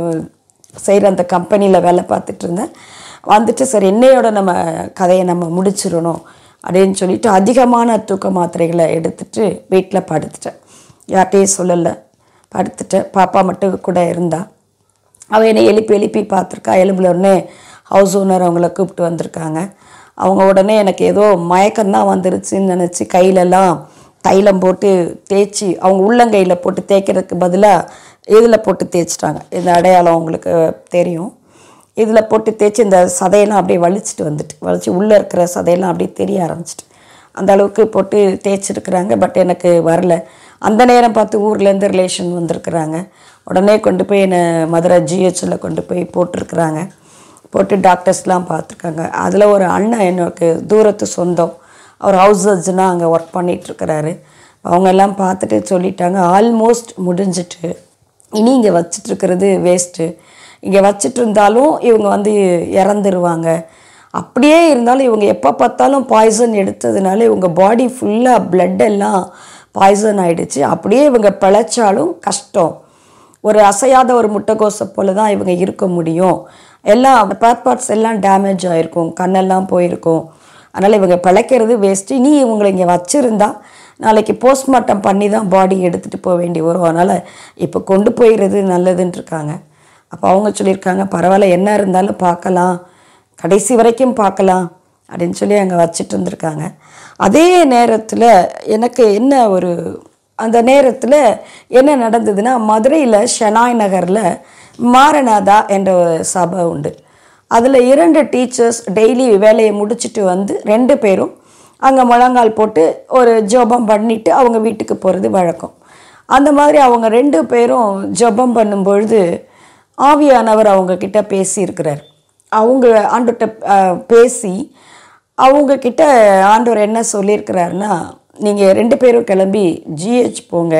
செய்கிற அந்த கம்பெனியில் வேலை பார்த்துட்டு இருந்தேன். வந்துட்டு சரி என்னையோட நம்ம கதையை நம்ம முடிச்சிடணும் அப்படின்னு சொல்லிட்டு அதிகமான தூக்க மாத்திரைகளை எடுத்துகிட்டு வீட்டில் படுத்துட்டேன். யார்கிட்டையும் சொல்லலை, படுத்துட்டேன். பாப்பா மட்டும் கூட இருந்தா. அவள் என்னை எழுப்பி எழுப்பி பார்த்துருக்கா. எலும்புல உடனே ஹவுஸ் ஓனர் அவங்கள கூப்பிட்டு வந்திருக்காங்க. அவங்க உடனே எனக்கு ஏதோ மயக்கம்தான் வந்துருச்சுன்னு நினச்சி கையிலெல்லாம் தைலம் போட்டு தேய்ச்சி, அவங்க உள்ளங்கையில் போட்டு தேய்க்கிறதுக்கு பதிலாக இதில் போட்டு தேய்ச்சிட்டாங்க. இந்த அடையாளம் அவங்களுக்கு தெரியும். இதில் போட்டு தேய்ச்சி இந்த சதையெல்லாம் அப்படியே வலிச்சிட்டு வந்துட்டு வலிச்சு உள்ளே இருக்கிற சதையெல்லாம் அப்படியே தெரிய ஆரம்பிச்சிட்டு அந்த அளவுக்கு போட்டு தேய்ச்சிருக்கிறாங்க. பட் எனக்கு வரல. அந்த நேரம் பார்த்து ஊர்லேருந்து ரிலேஷன் வந்திருக்கிறாங்க. உடனே கொண்டு போய் என்னை மதுரை ஜிஹெச்சில் கொண்டு போய் போட்டிருக்கிறாங்க. போட்டு டாக்டர்ஸ்லாம் பார்த்துருக்காங்க. அதில் ஒரு அண்ணன் எனக்கு தூரத்து சொந்தம், அவர் ஹவுஸ் சர்ஜனாக அங்கே ஒர்க் பண்ணிகிட்ருக்கிறாரு. அவங்க எல்லாம் பார்த்துட்டு சொல்லிட்டாங்க, ஆல்மோஸ்ட் முடிஞ்சிட்டு, இனி இங்கே வச்சிட்ருக்கிறது வேஸ்ட்டு, இங்கே வச்சிட்டு இருந்தாலும் இவங்க வந்து இறந்துருவாங்க, அப்படியே இருந்தாலும் இவங்க எப்போ பார்த்தாலும் பாய்சன் எடுத்ததுனால இவங்க பாடி ஃபுல்லாக பிளட் எல்லாம் பாய்சன் ஆகிடுச்சு, அப்படியே இவங்க பிழைச்சாலும் கஷ்டம், ஒரு அசையாத ஒரு முட்டைக்கோசை போல தான் இவங்க இருக்க முடியும், எல்லாம் பேர் பார்ட்ஸ் எல்லாம் டேமேஜ் ஆகிருக்கும், கண்ணெல்லாம் போயிருக்கும், அதனால் இவங்க பிழைக்கிறது வேஸ்ட்டு, நீ இவங்களை இங்கே வச்சுருந்தா நாளைக்கு போஸ்ட்மார்ட்டம் பண்ணி தான் பாடி எடுத்துகிட்டு போக வேண்டி வரும், அதனால் இப்போ கொண்டு போயிடுறது நல்லதுன்னு இருக்காங்க. அப்போ அவங்க சொல்லியிருக்காங்க, பரவாயில்ல என்ன இருந்தாலும் பார்க்கலாம், கடைசி வரைக்கும் பார்க்கலாம் அப்படின்னு சொல்லி அங்கே வச்சுட்டு இருந்திருக்காங்க. அதே நேரத்தில் எனக்கு என்ன ஒரு அந்த நேரத்தில் என்ன நடந்ததுன்னா, மதுரையில் ஷெனாய் நகரில் மாரநாதா என்ற ஒரு சபை உண்டு. அதில் இரண்டு டீச்சர்ஸ் டெய்லி வேலையை முடிச்சுட்டு வந்து ரெண்டு பேரும் அங்கே முழங்கால் போட்டு ஒரு ஜெபம் பண்ணிவிட்டு அவங்க வீட்டுக்கு போகிறது வழக்கம். அந்த மாதிரி அவங்க ரெண்டு பேரும் ஜெபம் பண்ணும்பொழுது ஆவியானவர் அவங்கக்கிட்ட பேசியிருக்கிறார். அவங்க ஆண்டவர்கிட்ட பேசி அவங்கக்கிட்ட ஆண்டவர் என்ன சொல்லியிருக்கிறாருன்னா, நீங்கள் ரெண்டு பேரும் கிளம்பி ஜிஹெச் போங்க,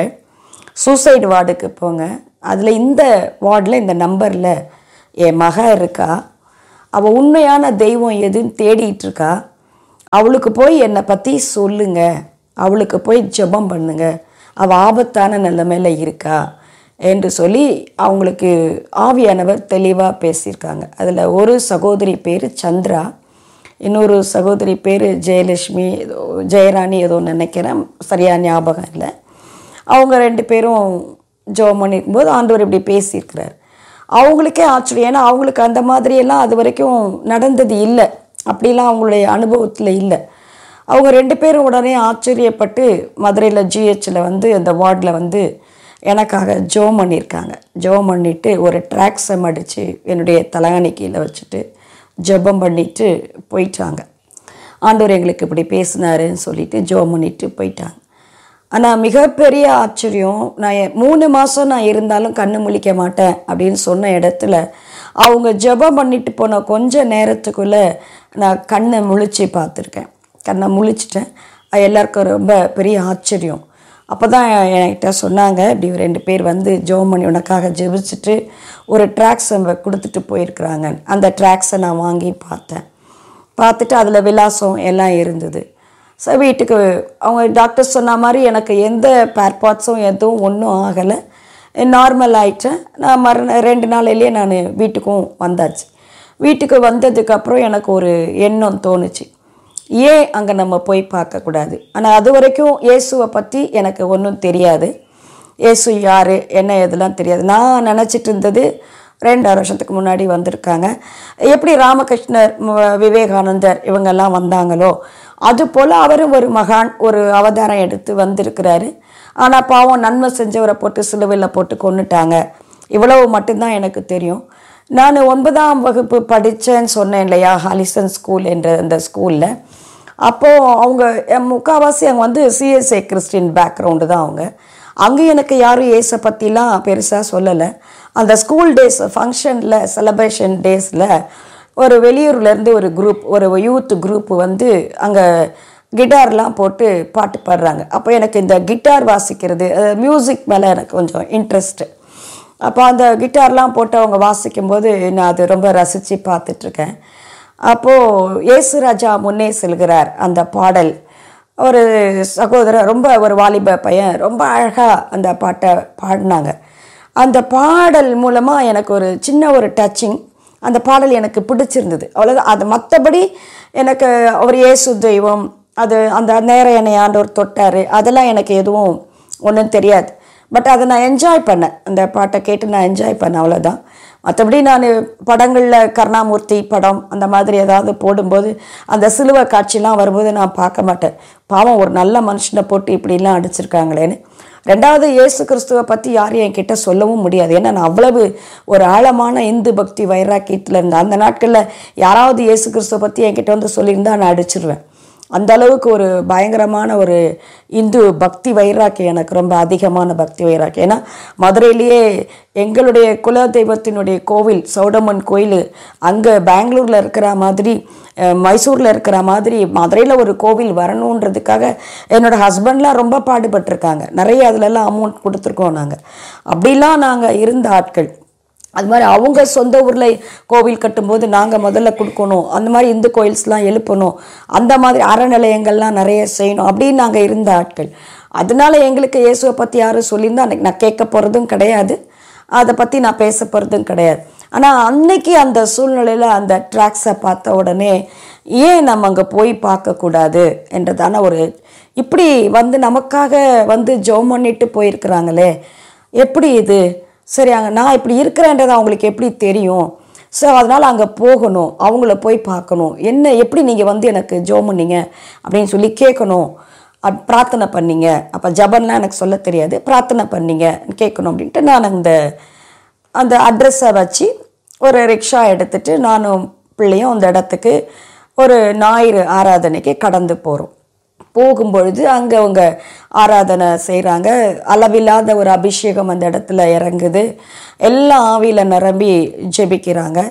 சூசைடு வார்டுக்கு போங்க. அதில் இந்த வார்டில் இந்த நம்பரில் என் மக இருக்கா, அவள் உண்மையான தெய்வம் எதுன்னு தேடிட்டுருக்கா, அவளுக்கு போய் என்னை பற்றி சொல்லுங்க, அவளுக்கு போய் ஜெபம் பண்ணுங்க, அவள் ஆபத்தான நிலைமையில் இருக்கா என்று சொல்லி அவங்களுக்கு ஆவியானவர் தெளிவாக பேசியிருக்காங்க. அதில் ஒரு சகோதரி பேர் சந்திரா, இன்னொரு சகோதரி பேர் ஜெயலட்சுமி ஏதோ ஜெயராணி ஏதோ நினைக்கிறேன், சரியாக ஞாபகம் இல்லை. அவங்க ரெண்டு பேரும் ஜெபம் பண்ணியிருக்கும்போது ஆண்டவர் இப்படி பேசியிருக்கிறார். அவங்களுக்கே ஆச்சரியம், ஏன்னா அவங்களுக்கு அந்த மாதிரியெல்லாம் அது வரைக்கும் நடந்தது இல்லை, அப்படிலாம் அவங்களுடைய அனுபவத்தில் இல்லை. அவங்க ரெண்டு பேரும் உடனே ஆச்சரியப்பட்டு மதுரையில் ஜிஹெச்சில் வந்து அந்த வார்டில் வந்து எனக்காக ஜெபம் பண்ணியிருக்காங்க. ஜெபம் பண்ணிவிட்டு ஒரு ட்ராக்ஸை மடித்து என்னுடைய தலகாணி கீழே வச்சுட்டு ஜெபம் பண்ணிவிட்டு போயிட்டாங்க. ஆண்டவர் எங்களுக்கு இப்படி பேசினாருன்னு சொல்லிவிட்டு ஜெபம் பண்ணிவிட்டு போயிட்டாங்க. ஆனால் மிகப்பெரிய ஆச்சரியம், நான் மூணு மாதம் நான் இருந்தாலும் கண்ணு முழிக்க மாட்டேன் அப்படின்னு சொன்ன இடத்துல அவங்க ஜெபம் பண்ணிட்டு போன கொஞ்ச நேரத்துக்குள்ளே நான் கண்ணை முழிச்சு பார்த்துருக்கேன். கண்ணை முழிச்சிட்டேன். அது எல்லாருக்கும் ரொம்ப பெரிய ஆச்சரியம். அப்போ தான் என்கிட்ட சொன்னாங்க, இப்படி ரெண்டு பேர் வந்து ஜெபம் பண்ணி உனக்காக ஜெபிச்சுட்டு ஒரு ட்ராக்ஸை கொடுத்துட்டு போயிருக்கிறாங்க. அந்த ட்ராக்ஸை நான் வாங்கி பார்த்தேன். பார்த்துட்டு அதில் விலாசம் எல்லாம் இருந்தது. ஸோ வீட்டுக்கு அவங்க டாக்டர் சொன்ன மாதிரி எனக்கு எந்த பேர் பார்ட்ஸும் எதுவும் ஒன்றும் ஆகலை, நார்மல் ஆகிட்டேன். நான் மறு ரெண்டு நாளையிலேயே நான் வீட்டுக்கும் வந்தாச்சு. வீட்டுக்கு வந்ததுக்கப்புறம் எனக்கு ஒரு எண்ணம் தோணுச்சு, ஏன் அங்கே நம்ம போய் பார்க்கக்கூடாது. ஆனால் அது வரைக்கும் இயேசுவை பற்றி எனக்கு ஒன்றும் தெரியாது, இயேசு யார் என்ன இதெல்லாம் தெரியாது. நான் நினச்சிட்டு இருந்தது ரெண்டாயிரம் வருஷத்துக்கு முன்னாடி வந்திருக்காங்க, எப்படி ராமகிருஷ்ணர் விவேகானந்தர் இவங்கெல்லாம் வந்தாங்களோ அதுபோல் அவரும் ஒரு மகான், ஒரு அவதாரம் எடுத்து வந்திருக்கிறாரு. ஆனால் பாவம் நன்மை செஞ்சவரை போட்டு சிலுவையில் போட்டு கொண்டுட்டாங்க. இவ்வளவு மட்டும்தான் எனக்கு தெரியும். நான் ஒன்பதாம் வகுப்பு படித்தேன்னு சொன்னேன் இல்லையா, ஹாலிசன் ஸ்கூல் என்ற அந்த ஸ்கூலில். அப்போது அவங்க முக்கால்வாசி அங்கே வந்து சிஎஸ்ஐ கிறிஸ்டின் பேக்ரவுண்டு தான் அவங்க. அங்கே எனக்கு யாரும் இயேசை பற்றிலாம் பெருசாக சொல்லலை. அந்த ஸ்கூல் டேஸ் ஃபங்க்ஷனில் செலப்ரேஷன் டேஸில் ஒரு வெளியூர்லேருந்து ஒரு குரூப், ஒரு யூத் குரூப்பு வந்து அங்கே கிட்டார்லாம் போட்டு பாட்டு பாடுறாங்க. அப்போ எனக்கு இந்த கிட்டார் வாசிக்கிறது, மியூசிக் மேலே எனக்கு கொஞ்சம் இன்ட்ரெஸ்ட்டு. அப்போ அந்த கிட்டார்லாம் போட்டு அவங்க வாசிக்கும்போது நான் அது ரொம்ப ரசித்து பார்த்துட்ருக்கேன். அப்போது இயேசு ராஜா முன்னே செல்கிறார் அந்த பாடல், ஒரு சகோதரர் ரொம்ப ஒரு வாலிப பையன் ரொம்ப அழகாக அந்த பாட்டை பாடினாங்க. அந்த பாடல் மூலமாக எனக்கு ஒரு சின்ன ஒரு டச்சிங், அந்த பாடல் எனக்கு பிடிச்சிருந்தது, அவ்வளோதான். அது மற்றபடி எனக்கு அவர் இயேசு தெய்வம், அது அந்த நேரம் என்னை ஆண்டவர் தொட்டார், அதெல்லாம் எனக்கு எதுவும் ஒன்றும் தெரியாது. பட் அதை நான் என்ஜாய் பண்ணேன், அந்த பாட்டை கேட்டு நான் என்ஜாய் பண்ணேன், அவ்வளோதான். மற்றபடி நான் படங்களில் கருணாமூர்த்தி படம் அந்த மாதிரி ஏதாவது போடும்போது அந்த சிலுவை காட்சிலாம் வரும்போது நான் பார்க்க மாட்டேன், பாவம் ஒரு நல்ல மனுஷனை போட்டு இப்படிலாம் அடிச்சிருக்காங்களேன்னு. ரெண்டாவது, இயேசு கிறிஸ்துவை பற்றி யாரும் என்கிட்ட சொல்லவும் முடியாது, ஏன்னா நான் அவ்வளவு ஒரு ஆழமான இந்து பக்தி வைராக்கியத்தில் இருந்தேன். அந்த நாட்களில் யாராவது இயேசு கிறிஸ்துவை பற்றி என்கிட்ட வந்து சொல்லியிருந்தா நான் அடிச்சிருவேன். அந்த அளவுக்கு ஒரு பயங்கரமான ஒரு இந்து பக்தி வைராக்கியம், எனக்கு ரொம்ப அதிகமான பக்தி வைராக்கியம். ஏன்னா மதுரையிலேயே எங்களுடைய குல தெய்வத்தினுடைய கோவில் சௌடம்மன் கோயில் அங்கே பெங்களூரில் இருக்கிற மாதிரி, மைசூரில் இருக்கிற மாதிரி மதுரையில் ஒரு கோவில் வரணுன்றதுக்காக என்னோடய ஹஸ்பண்ட்லாம் ரொம்ப பாடுபட்டிருக்காங்க. நிறைய அதிலெல்லாம் அமௌண்ட் கொடுத்துருக்கோம் நாங்கள். அப்படிலாம் நாங்கள் இருந்த ஆட்கள். அது மாதிரி அவங்க சொந்த ஊரில் கோவில் கட்டும்போது நாங்கள் முதல்ல கொடுக்கணும், அந்த மாதிரி இந்து கோயில்ஸ்லாம் எழுப்பணும், அந்த மாதிரி அறநிலையங்கள்லாம் நிறைய செய்யணும் அப்படின்னு நாங்கள் இருந்த ஆட்கள். அதனால எங்களுக்கு இயேசுவை பற்றி யாரும் சொல்லியிருந்தா அன்றைக்கி நான் கேட்க போகிறதும் கிடையாது, அதை பற்றி நான் பேச போகிறதும் கிடையாது. ஆனால் அன்னைக்கு அந்த சூழ்நிலையில் அந்த ட்ராக்ஸை பார்த்த உடனே ஏன் நம்ம அங்கே போய் பார்க்கக்கூடாது என்றதான ஒரு, இப்படி வந்து நமக்காக வந்து ஜெபம் பண்ணிட்டு போயிருக்கிறாங்களே, எப்படி இது சரி, அங்கே நான் இப்படி இருக்கிறேன்றது அவங்களுக்கு எப்படி தெரியும்? ஸோ அதனால் அங்கே போகணும், அவங்கள போய் பார்க்கணும், என்ன எப்படி நீங்கள் வந்து எனக்கு ஜெபம் பண்ணீங்க அப்படின்னு சொல்லி கேட்கணும், அப் பிரார்த்தனை பண்ணிங்க, அப்போ ஜபன்லாம் எனக்கு சொல்ல தெரியாது, பிரார்த்தனை பண்ணிங்க கேட்கணும் அப்படின்ட்டு நான் அந்த அந்த அட்ரஸை வச்சு ஒரு ரிக்ஷா எடுத்துகிட்டு நானும் பிள்ளையும் அந்த இடத்துக்கு ஒரு ஞாயிறு ஆராதனைக்கு கடந்து போகிறோம். போகும்பொழுது அங்கே அவங்க ஆராதனை செய்கிறாங்க, அளவில்லாத ஒரு அபிஷேகம் அந்த இடத்துல இறங்குது, எல்லாம் ஆவியில் நிரம்பி ஜெபிக்கிறாங்க.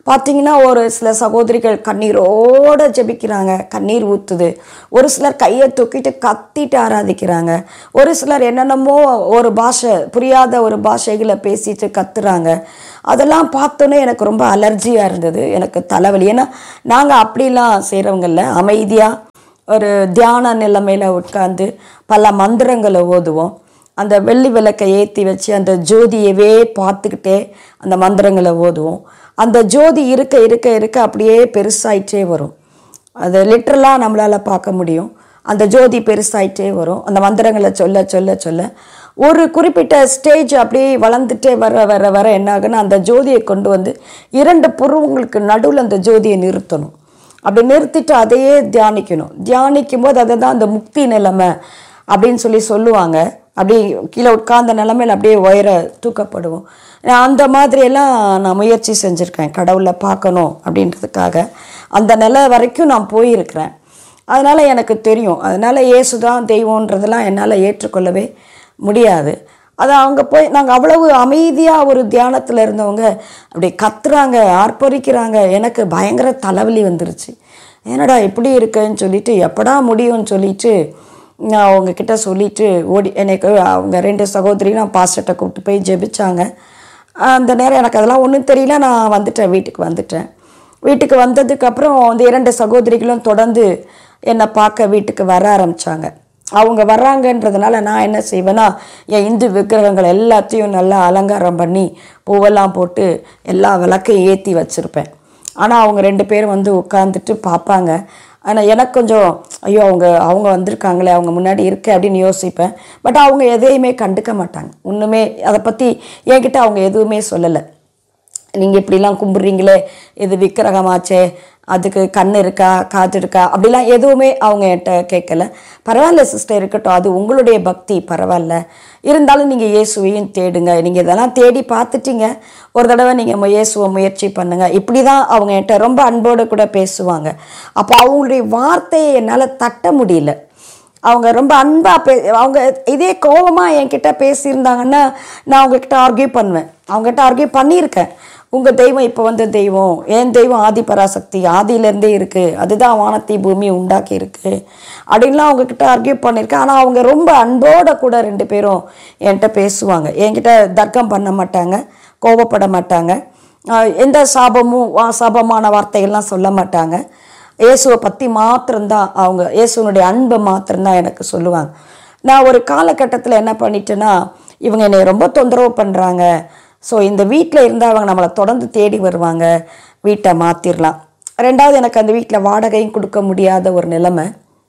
பார்த்தீங்கன்னா ஒரு சில சகோதரிகள் கண்ணீரோடு ஜெபிக்கிறாங்க, கண்ணீர் ஊற்றுது. ஒரு சிலர் கையை தூக்கிட்டு கத்திட்டு ஆராதிக்கிறாங்க. ஒரு சிலர் என்னென்னமோ ஒரு பாஷை, புரியாத ஒரு பாஷைகளை பேசிட்டு கத்துறாங்க. அதெல்லாம் பார்த்தோன்னே எனக்கு ரொம்ப அலர்ஜியாக இருந்தது, எனக்கு தலைவலி. ஏன்னா நாங்கள் அப்படிலாம் செய்கிறவங்கள அமைதியாக ஒரு தியான நிலைமையில் உட்காந்து பல மந்திரங்களை ஓதுவோம். அந்த வெள்ளி விளக்கை ஏற்றி வச்சு அந்த ஜோதியவே பார்த்துக்கிட்டே அந்த மந்திரங்களை ஓதுவோம். அந்த ஜோதி இருக்க இருக்க இருக்க அப்படியே பெருசாயிட்டே வரும். அது லிட்ரலாக நம்மளால் பார்க்க முடியும். அந்த ஜோதி பெருசாயிட்டே வரும். அந்த மந்திரங்களை சொல்ல சொல்ல சொல்ல ஒரு குறிப்பிட்ட ஸ்டேஜ் அப்படியே வளர்ந்துட்டே வர வர வர என்ன ஆகுன்னா, அந்த ஜோதியை கொண்டு வந்து இரண்டு புருவங்களுக்கு நடுவில் அந்த ஜோதியை நிறுத்தணும். அப்படி நிறுத்திட்டு அதையே தியானிக்கணும். தியானிக்கும் போது அதை தான் அந்த முக்தி நிலைமை அப்படின்னு சொல்லி சொல்லுவாங்க. அப்படியே கீழே உட்கார்ந்த நிலைமையில் அப்படியே உயர தூக்கப்படுவோம். அந்த மாதிரியெல்லாம் நான் முயற்சி செஞ்சுருக்கேன், கடவுளை பார்க்கணும் அப்படின்றதுக்காக. அந்த நிலை வரைக்கும் நான் போயிருக்கிறேன். அதனால் எனக்கு தெரியும். அதனால் இயேசு தான் தெய்வன்றதெல்லாம் என்னால் ஏற்றுக்கொள்ளவே முடியாது. அது அவங்க போய் நாங்கள் அவ்வளவு அமைதியாக ஒரு தியானத்தில் இருந்தவங்க அப்படி கத்துறாங்க, ஆர்ப்பரிக்கிறாங்க. எனக்கு பயங்கர தலைவலி வந்துருச்சு. என்னடா இப்படி இருக்குன்னு சொல்லிட்டு, எப்படா முடியும்னு சொல்லிட்டு நான் அவங்கக்கிட்ட சொல்லிவிட்டு ஓடி, எனக்கு அவங்க ரெண்டு சகோதரியும் பாஸ்டர்கிட்ட கூப்பிட்டு போய் ஜெபிச்சாங்க. அந்த நேரம் எனக்கு அதெல்லாம் ஒன்றும் தெரியல. நான் வந்துட்டேன், வீட்டுக்கு வந்துட்டேன். வீட்டுக்கு வந்ததுக்கப்புறம் அந்த இரண்டு சகோதரிகளும் தொடர்ந்து என்னை பார்க்க வீட்டுக்கு வர ஆரம்பித்தாங்க. அவங்க வர்றாங்கன்றதுனால நான் என்ன செய்வேன்னா, என் இந்து விக்கிரகங்கள் எல்லாத்தையும் நல்லா அலங்காரம் பண்ணி பூவெல்லாம் போட்டு எல்லா விளக்கையும் ஏற்றி வச்சுருப்பேன். ஆனால் அவங்க ரெண்டு பேரும் வந்து உட்காந்துட்டு பார்ப்பாங்க. ஆனால் எனக்கு கொஞ்சம் ஐயோ அவங்க அவங்க வந்திருக்காங்களே, அவங்க முன்னாடி இருக்கே அப்படின்னு யோசிப்பேன். பட் அவங்க எதையுமே கண்டுக்க மாட்டாங்க. ஒன்றுமே அதை பற்றி என்கிட்ட அவங்க எதுவுமே சொல்லலை. நீங்கள் இப்படிலாம் கும்பிட்றீங்களே, இது விக்கிரகமாச்சே, அதுக்கு கண் இருக்கா, காது இருக்கா, அப்படிலாம் எதுவுமே அவங்க என்கிட்ட கேட்கல. பரவாயில்ல சிஸ்டர், இருக்கட்டும், அது உங்களுடைய பக்தி, பரவாயில்ல. இருந்தாலும் நீங்கள் இயேசுவையும் தேடுங்க. நீங்கள் இதெல்லாம் தேடி பார்த்துட்டீங்க, ஒரு தடவை நீங்கள் இயேசுவை முயற்சி பண்ணுங்கள். இப்படி தான் அவங்க என்கிட்ட ரொம்ப அன்போடு கூட பேசுவாங்க. அப்போ அவங்களுடைய வார்த்தையை என்னால் தட்ட முடியல. அவங்க ரொம்ப அன்பாக பே அவங்க இதே கோபமாக என்கிட்ட பேசியிருந்தாங்கன்னா நான் அவங்கக்கிட்ட ஆர்கியூ பண்ணுவேன். அவங்ககிட்ட ஆர்கியூ பண்ணியிருக்கேன். உங்கள் தெய்வம் இப்போ வந்த தெய்வம், என் தெய்வம் ஆதி பராசக்தி, ஆதியிலேருந்தே இருக்குது, அதுதான் வானத்தை பூமி உண்டாக்கி இருக்குது அப்படின்லாம் அவங்கக்கிட்ட ஆர்கியூ பண்ணியிருக்கேன். ஆனால் அவங்க ரொம்ப அன்போடு கூட ரெண்டு பேரும் என்கிட்ட பேசுவாங்க. என்கிட்ட தர்க்கம் பண்ண மாட்டாங்க, கோபப்பட மாட்டாங்க, எந்த சாபமும் சாபமான வார்த்தைகள்லாம் சொல்ல மாட்டாங்க. இயேசுவை பற்றி மாத்திரம்தான் அவங்க, இயேசுனுடைய அன்பை மாத்திரம்தான் எனக்கு சொல்லுவாங்க. நான் ஒரு காலகட்டத்தில் என்ன பண்ணிட்டேன்னா, இவங்க என்னை ரொம்ப தொந்தரவு பண்ணுறாங்க, ஸோ இந்த வீட்டில் இருந்தால் அவங்க நம்மளை தொடர்ந்து தேடி வருவாங்க, வீட்டை மாற்றிடலாம். ரெண்டாவது, எனக்கு அந்த வீட்டில் வாடகையும் கொடுக்க முடியாத ஒரு நிலைமை.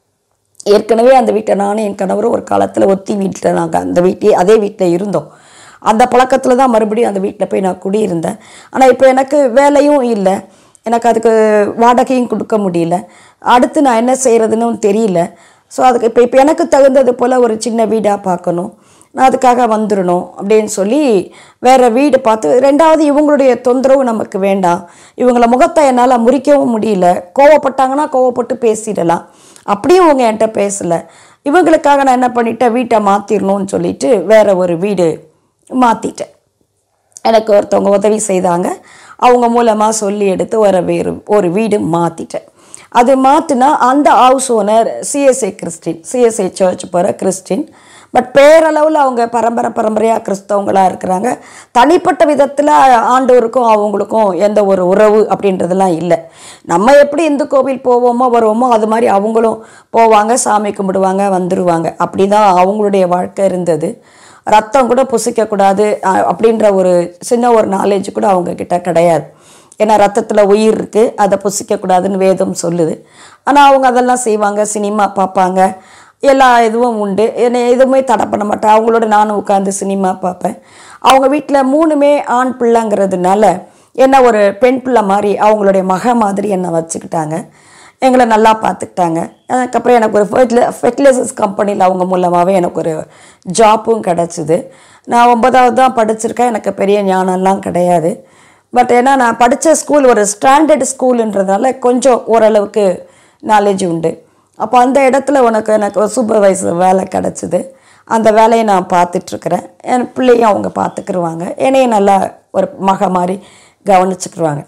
ஏற்கனவே அந்த வீட்டை நானும் என் கணவரும் ஒரு காலத்தில் ஒத்தி வீட்டில் நாங்கள் அந்த வீட்டிலே அதே வீட்டில் இருந்தோம். அந்த பழக்கத்தில் தான் மறுபடியும் அந்த வீட்டில் போய் நான் குடியிருந்தேன். ஆனால் இப்போ எனக்கு வேலையும் இல்லை, எனக்கு அதுக்கு வாடகையும் கொடுக்க முடியல. அடுத்து நான் என்ன செய்கிறதுன்னு தெரியல. ஸோ அதுக்கு இப்போ இப்போ எனக்கு தகுந்தது போல் ஒரு சின்ன வீடாக பார்க்கணும், நான் அதுக்காக வந்துடணும் அப்படின்னு சொல்லி வேறு வீடு பார்த்து. ரெண்டாவது, இவங்களுடைய தொந்தரவு நமக்கு வேண்டாம். இவங்கள முகத்தை என்னால் முறிக்கவும் முடியல. கோவப்பட்டாங்கன்னா கோவப்பட்டு பேசிடலாம், அப்படியும் அவங்க என்கிட்ட பேசலை. இவங்களுக்காக நான் என்ன பண்ணிட்டேன், வீட்டை மாற்றிடணும்னு சொல்லிட்டு வேறு ஒரு வீடு மாற்றிட்டேன். எனக்கு ஒருத்தவங்க உதவி செய்தாங்க, அவங்க மூலமாக சொல்லி எடுத்து ஒரு வேறு ஒரு வீடு மாற்றிட்டேன். அது மாற்றினா அந்த house owner CSI Christian, CSI church போகிற கிறிஸ்டின். பட் பேரளவில் அவங்க பரம்பரை பரம்பரையாக கிறிஸ்தவங்களாக இருக்கிறாங்க. தனிப்பட்ட விதத்தில் ஆண்டவருக்கும் அவங்களுக்கும் எந்த ஒரு உறவு அப்படின்றதெல்லாம் இல்லை. நம்ம எப்படி இந்து கோவில் போவோமோ வருவோமோ அது மாதிரி அவங்களும் போவாங்க, சாமி கும்பிடுவாங்க, வந்துடுவாங்க. அப்படி தான் அவங்களுடைய வாழ்க்கை இருந்தது. ரத்தம் கூட புசிக்கக்கூடாது அப்படின்ற ஒரு சின்ன ஒரு நாலேஜ் கூட அவங்கக்கிட்ட கிடையாது. ஏன்னா ரத்தத்தில் உயிர் இருக்குது, அதை புசிக்கக்கூடாதுன்னு வேதம் சொல்லுது. ஆனால் அவங்க அதெல்லாம் செய்வாங்க, சினிமா பார்ப்பாங்க, எல்லா இதுவும் உண்டு. என்னை எதுவுமே தடை பண்ண மாட்டேன். அவங்களோட நானும் உட்காந்து சினிமா பார்ப்பேன். அவங்க வீட்டில் மூணுமே ஆண் பிள்ளைங்கிறதுனால என்ன ஒரு பெண் பிள்ளை மாதிரி அவங்களுடைய மக மாதிரி என்னை வச்சுக்கிட்டாங்க, எங்களை நல்லா பார்த்துக்கிட்டாங்க. அதுக்கப்புறம் எனக்கு ஒரு ஃபெர்டில ஃபெர்டிலைசர்ஸ் கம்பெனியில் அவங்க மூலமாகவே எனக்கு ஒரு ஜாப்பும் கிடச்சிது. நான் ஒன்பதாவது தான் படிச்சிருக்கேன், எனக்கு பெரிய ஞானம்லாம் கிடையாது. பட் ஏன்னா நான் படித்த ஸ்கூல் ஒரு ஸ்டாண்டர்டு ஸ்கூலுன்றதுனால கொஞ்சம் ஓரளவுக்கு நாலேஜ் உண்டு. அப்போ அந்த இடத்துல உனக்கு எனக்கு ஒரு சூப்பர்வைசர் வேலை கிடச்சிது. அந்த வேலையை நான் பார்த்துட்ருக்குறேன். என் பிள்ளையும் அவங்க பார்த்துக்கிருவாங்க, என்னையும் நல்லா ஒரு மக மாதிரி கவனிச்சுக்கிருவாங்க.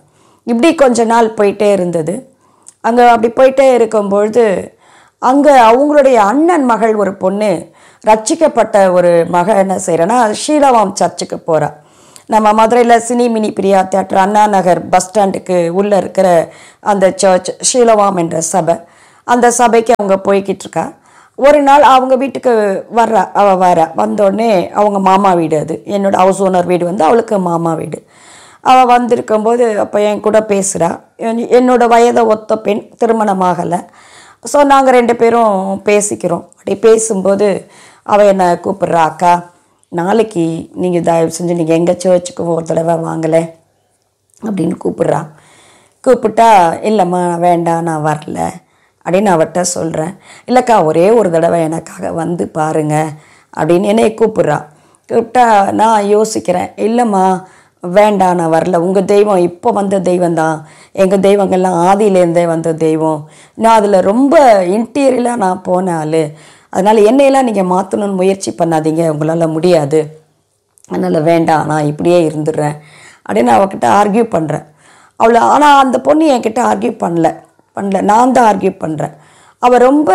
இப்படி கொஞ்ச நாள் போயிட்டே இருந்தது. அங்கே அப்படி போயிட்டே இருக்கும்பொழுது அங்கே அவங்களுடைய அண்ணன் மகள் ஒரு பொண்ணு ரட்சிக்கப்பட்ட ஒரு மக என்ன செய்கிறேன்னா ஷீலவாம் சர்ச்சுக்கு போகிறா. நம்ம மதுரையில் cine mini Priya theatre Anna Nagar bus ஸ்டாண்டுக்கு உள்ளே இருக்கிற அந்த சர்ச் ஷீலவாம் என்ற சபை, அந்த சபைக்கு அவங்க போய்கிட்டு இருக்கா. ஒரு நாள் அவங்க வீட்டுக்கு வர்றா. அவள் வர வந்தோடனே அவங்க மாமா வீடு, அது என்னோடய ஹவுஸ் ஓனர் வீடு வந்து அவளுக்கு மாமா வீடு. அவள் வந்திருக்கும்போது அப்போ என் கூட பேசுகிறா. என்னோடய வயதை ஒத்த பெண், திருமணமாகலை. ஸோ நாங்கள் ரெண்டு பேரும் பேசிக்கிறோம். அப்படி பேசும்போது அவள் என்னை கூப்பிட்றா, அக்கா நாளைக்கு நீங்கள் தயவு செஞ்சு நீங்கள் எங்கள் சர்ச்சுக்கு ஒரு தடவை வாங்கலை அப்படின்னு கூப்பிட்றா. கூப்பிட்டா இல்லைம்மா வேண்டாம் நான் வரல அப்படின்னு அவட்ட சொல்கிறேன். இல்லைக்கா ஒரே ஒரு தடவை எனக்காக வந்து பாருங்க அப்படின்னு என்னை கூப்பிட்றா. கூப்பிட்டா நான் யோசிக்கிறேன், இல்லைம்மா வேண்டாம் நான் வரல, உங்கள் தெய்வம் இப்போ வந்த தெய்வம் தான், எங்கள் தெய்வங்கள்லாம் ஆதியிலேருந்தே வந்த தெய்வம், நான் அதில் ரொம்ப இன்டீரியலாக நான் போன ஆள், அதனால் என்னையெல்லாம் நீங்கள் மாற்றணும்னு முயற்சி பண்ணாதீங்க, உங்களால் முடியாது, அதனால் வேண்டாம் நான் இப்படியே இருந்துடுறேன் அப்படின்னு அவகிட்ட ஆர்கியூ பண்ணுறேன். அவளை ஆனால் அந்த பொண்ணு என்கிட்ட ஆர்கியூ பண்ணல பண்ணல நான் தான் ஆர்கியூ பண்ணுறேன். அவள் ரொம்ப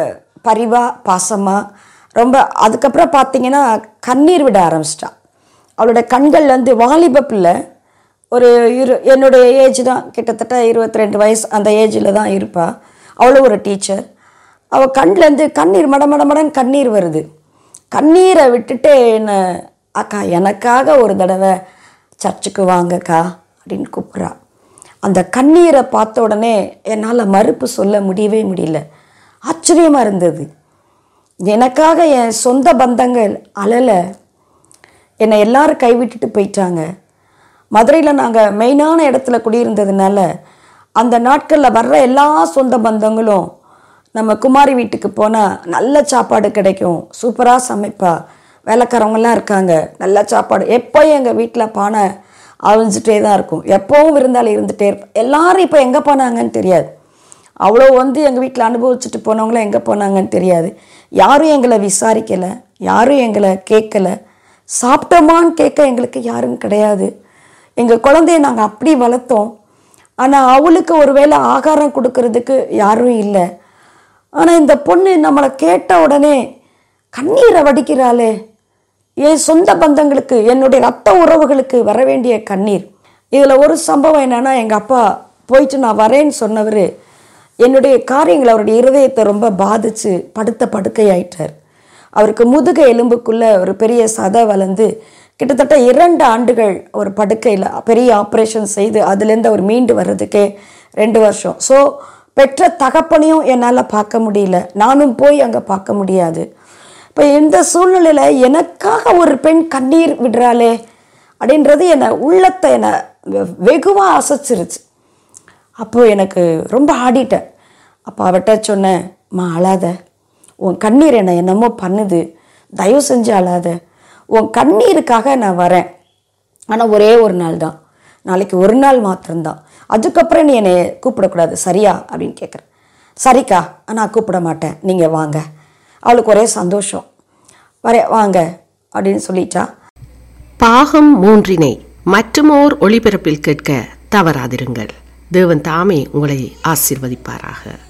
பரிவாக பாசமாக ரொம்ப, அதுக்கப்புறம் பார்த்திங்கன்னா கண்ணீர் விட ஆரம்பிச்சிட்டான். அவளோட கண்கள்லேருந்து, வாலிப பிள்ளை, ஒரு இரு என்னுடைய ஏஜ் தான், கிட்டத்தட்ட இருபத்தி ரெண்டு வயசு அந்த ஏஜில் தான் இருப்பாள். அவளும் ஒரு டீச்சர். அவள் கண்லேருந்து கண்ணீர் மட மட மடன்னு கண்ணீர் வருது. கண்ணீரை விட்டுட்டு என்ன, அக்கா எனக்காக ஒரு தடவை சர்ச்சுக்கு வாங்கக்கா அப்படின்னு கூப்பிட்றா. அந்த கண்ணீரை பார்த்த உடனே என்னால் மறுப்பு சொல்ல முடியவே முடியல. ஆச்சரியமாக இருந்தது. எனக்காக என் சொந்த பந்தங்கள் அழலை, என்னை எல்லாரும் கைவிட்டுட்டு போயிட்டாங்க. மதுரையில் நாங்கள் மெயினான இடத்துல குடியிருந்ததுனால அந்த நாட்களில் வர்ற எல்லா சொந்த பந்தங்களும் நம்ம குமாரி வீட்டுக்கு போனால் நல்ல சாப்பாடு கிடைக்கும், சூப்பராக சமைப்பா, வேலைக்காரவங்களாம் இருக்காங்க, நல்ல சாப்பாடு, எப்போயும் எங்கள் வீட்டில் பானை அழிஞ்சிட்டே தான் இருக்கும், எப்போவும் விருந்தாளி இருந்துகிட்டே இருப்பேன். எல்லோரும் இப்போ எங்கே போனாங்கன்னு தெரியாது. அவ்வளோ வந்து எங்கள் வீட்டில் அனுபவிச்சுட்டு போனவங்களும் எங்கே போனாங்கன்னு தெரியாது. யாரும் எங்களை விசாரிக்கலை, யாரும் எங்களை கேட்கலை, சாப்பிட்டோமான்னு கேட்க எங்களுக்கு யாரும் கிடையாது. எங்கள் குழந்தைய நாங்கள் அப்படி வளர்த்தோம், ஆனால் அவளுக்கு ஒரு வேளை ஆகாரம் கொடுக்கறதுக்கு யாரும் இல்லை. ஆனால் இந்த பொண்ணு நம்மளை கேட்ட உடனே கண்ணீரை வடிக்கிறாளே, என் சொந்த பந்தங்களுக்கு, என்னுடைய ரத்த உறவுகளுக்கு வர வேண்டிய கண்ணீர். இதில் ஒரு சம்பவம் என்னென்னா, எங்கள் அப்பா போயிட்டு நான் வரேன்னு சொன்னவர் என்னுடைய காரியங்களை, அவருடைய இருதயத்தை ரொம்ப பாதித்து படுத்த படுக்கையாயிட்டார். அவருக்கு முதுகு எலும்புக்குள்ளே ஒரு பெரிய சதை வளர்ந்து கிட்டத்தட்ட இரண்டு ஆண்டுகள் ஒரு படுக்கையில் பெரிய ஆப்ரேஷன் செய்து அதுலேருந்து அவர் மீண்டு வர்றதுக்கே ரெண்டு வருஷம். ஸோ பெற்ற தகப்பனையும் என்னால் பார்க்க முடியல, நானும் போய் அங்கே பார்க்க முடியாது. இப்போ இந்த சூழ்நிலையில் எனக்காக ஒரு பெண் கண்ணீர் விடுறாளே அப்படின்றது என்னை உள்ளத்தை என்னை வெகுவாக அசைச்சிருச்சு. அப்போது எனக்கு ரொம்ப ஆடிட்டேன். அப்போ அவட்ட சொன்னேன், மா அழாத, உன் கண்ணீர் என்னை என்னமோ பண்ணுது, தயவு செஞ்சு அழாத, உன் கண்ணீருக்காக நான் வரேன், ஆனால் ஒரே ஒரு நாள் தான், நாளைக்கு ஒரு நாள் மாத்திரம்தான், அதுக்கப்புறம் நீ என்னை கூப்பிடக்கூடாது சரியா அப்படின்னு கேட்குறேன். சரிக்கா நான் கூப்பிட மாட்டேன், நீங்கள் வாங்க. அவளுக்கு ஒரே சந்தோஷம், வர வாங்க அப்படின்னு சொல்லிட்டா. பாகம் மூன்றினை மற்றுமோர் ஒளிபரப்பில் கேட்க தவறாதிருங்கள். தேவன் தாமே உங்களை ஆசீர்வதிப்பாராக.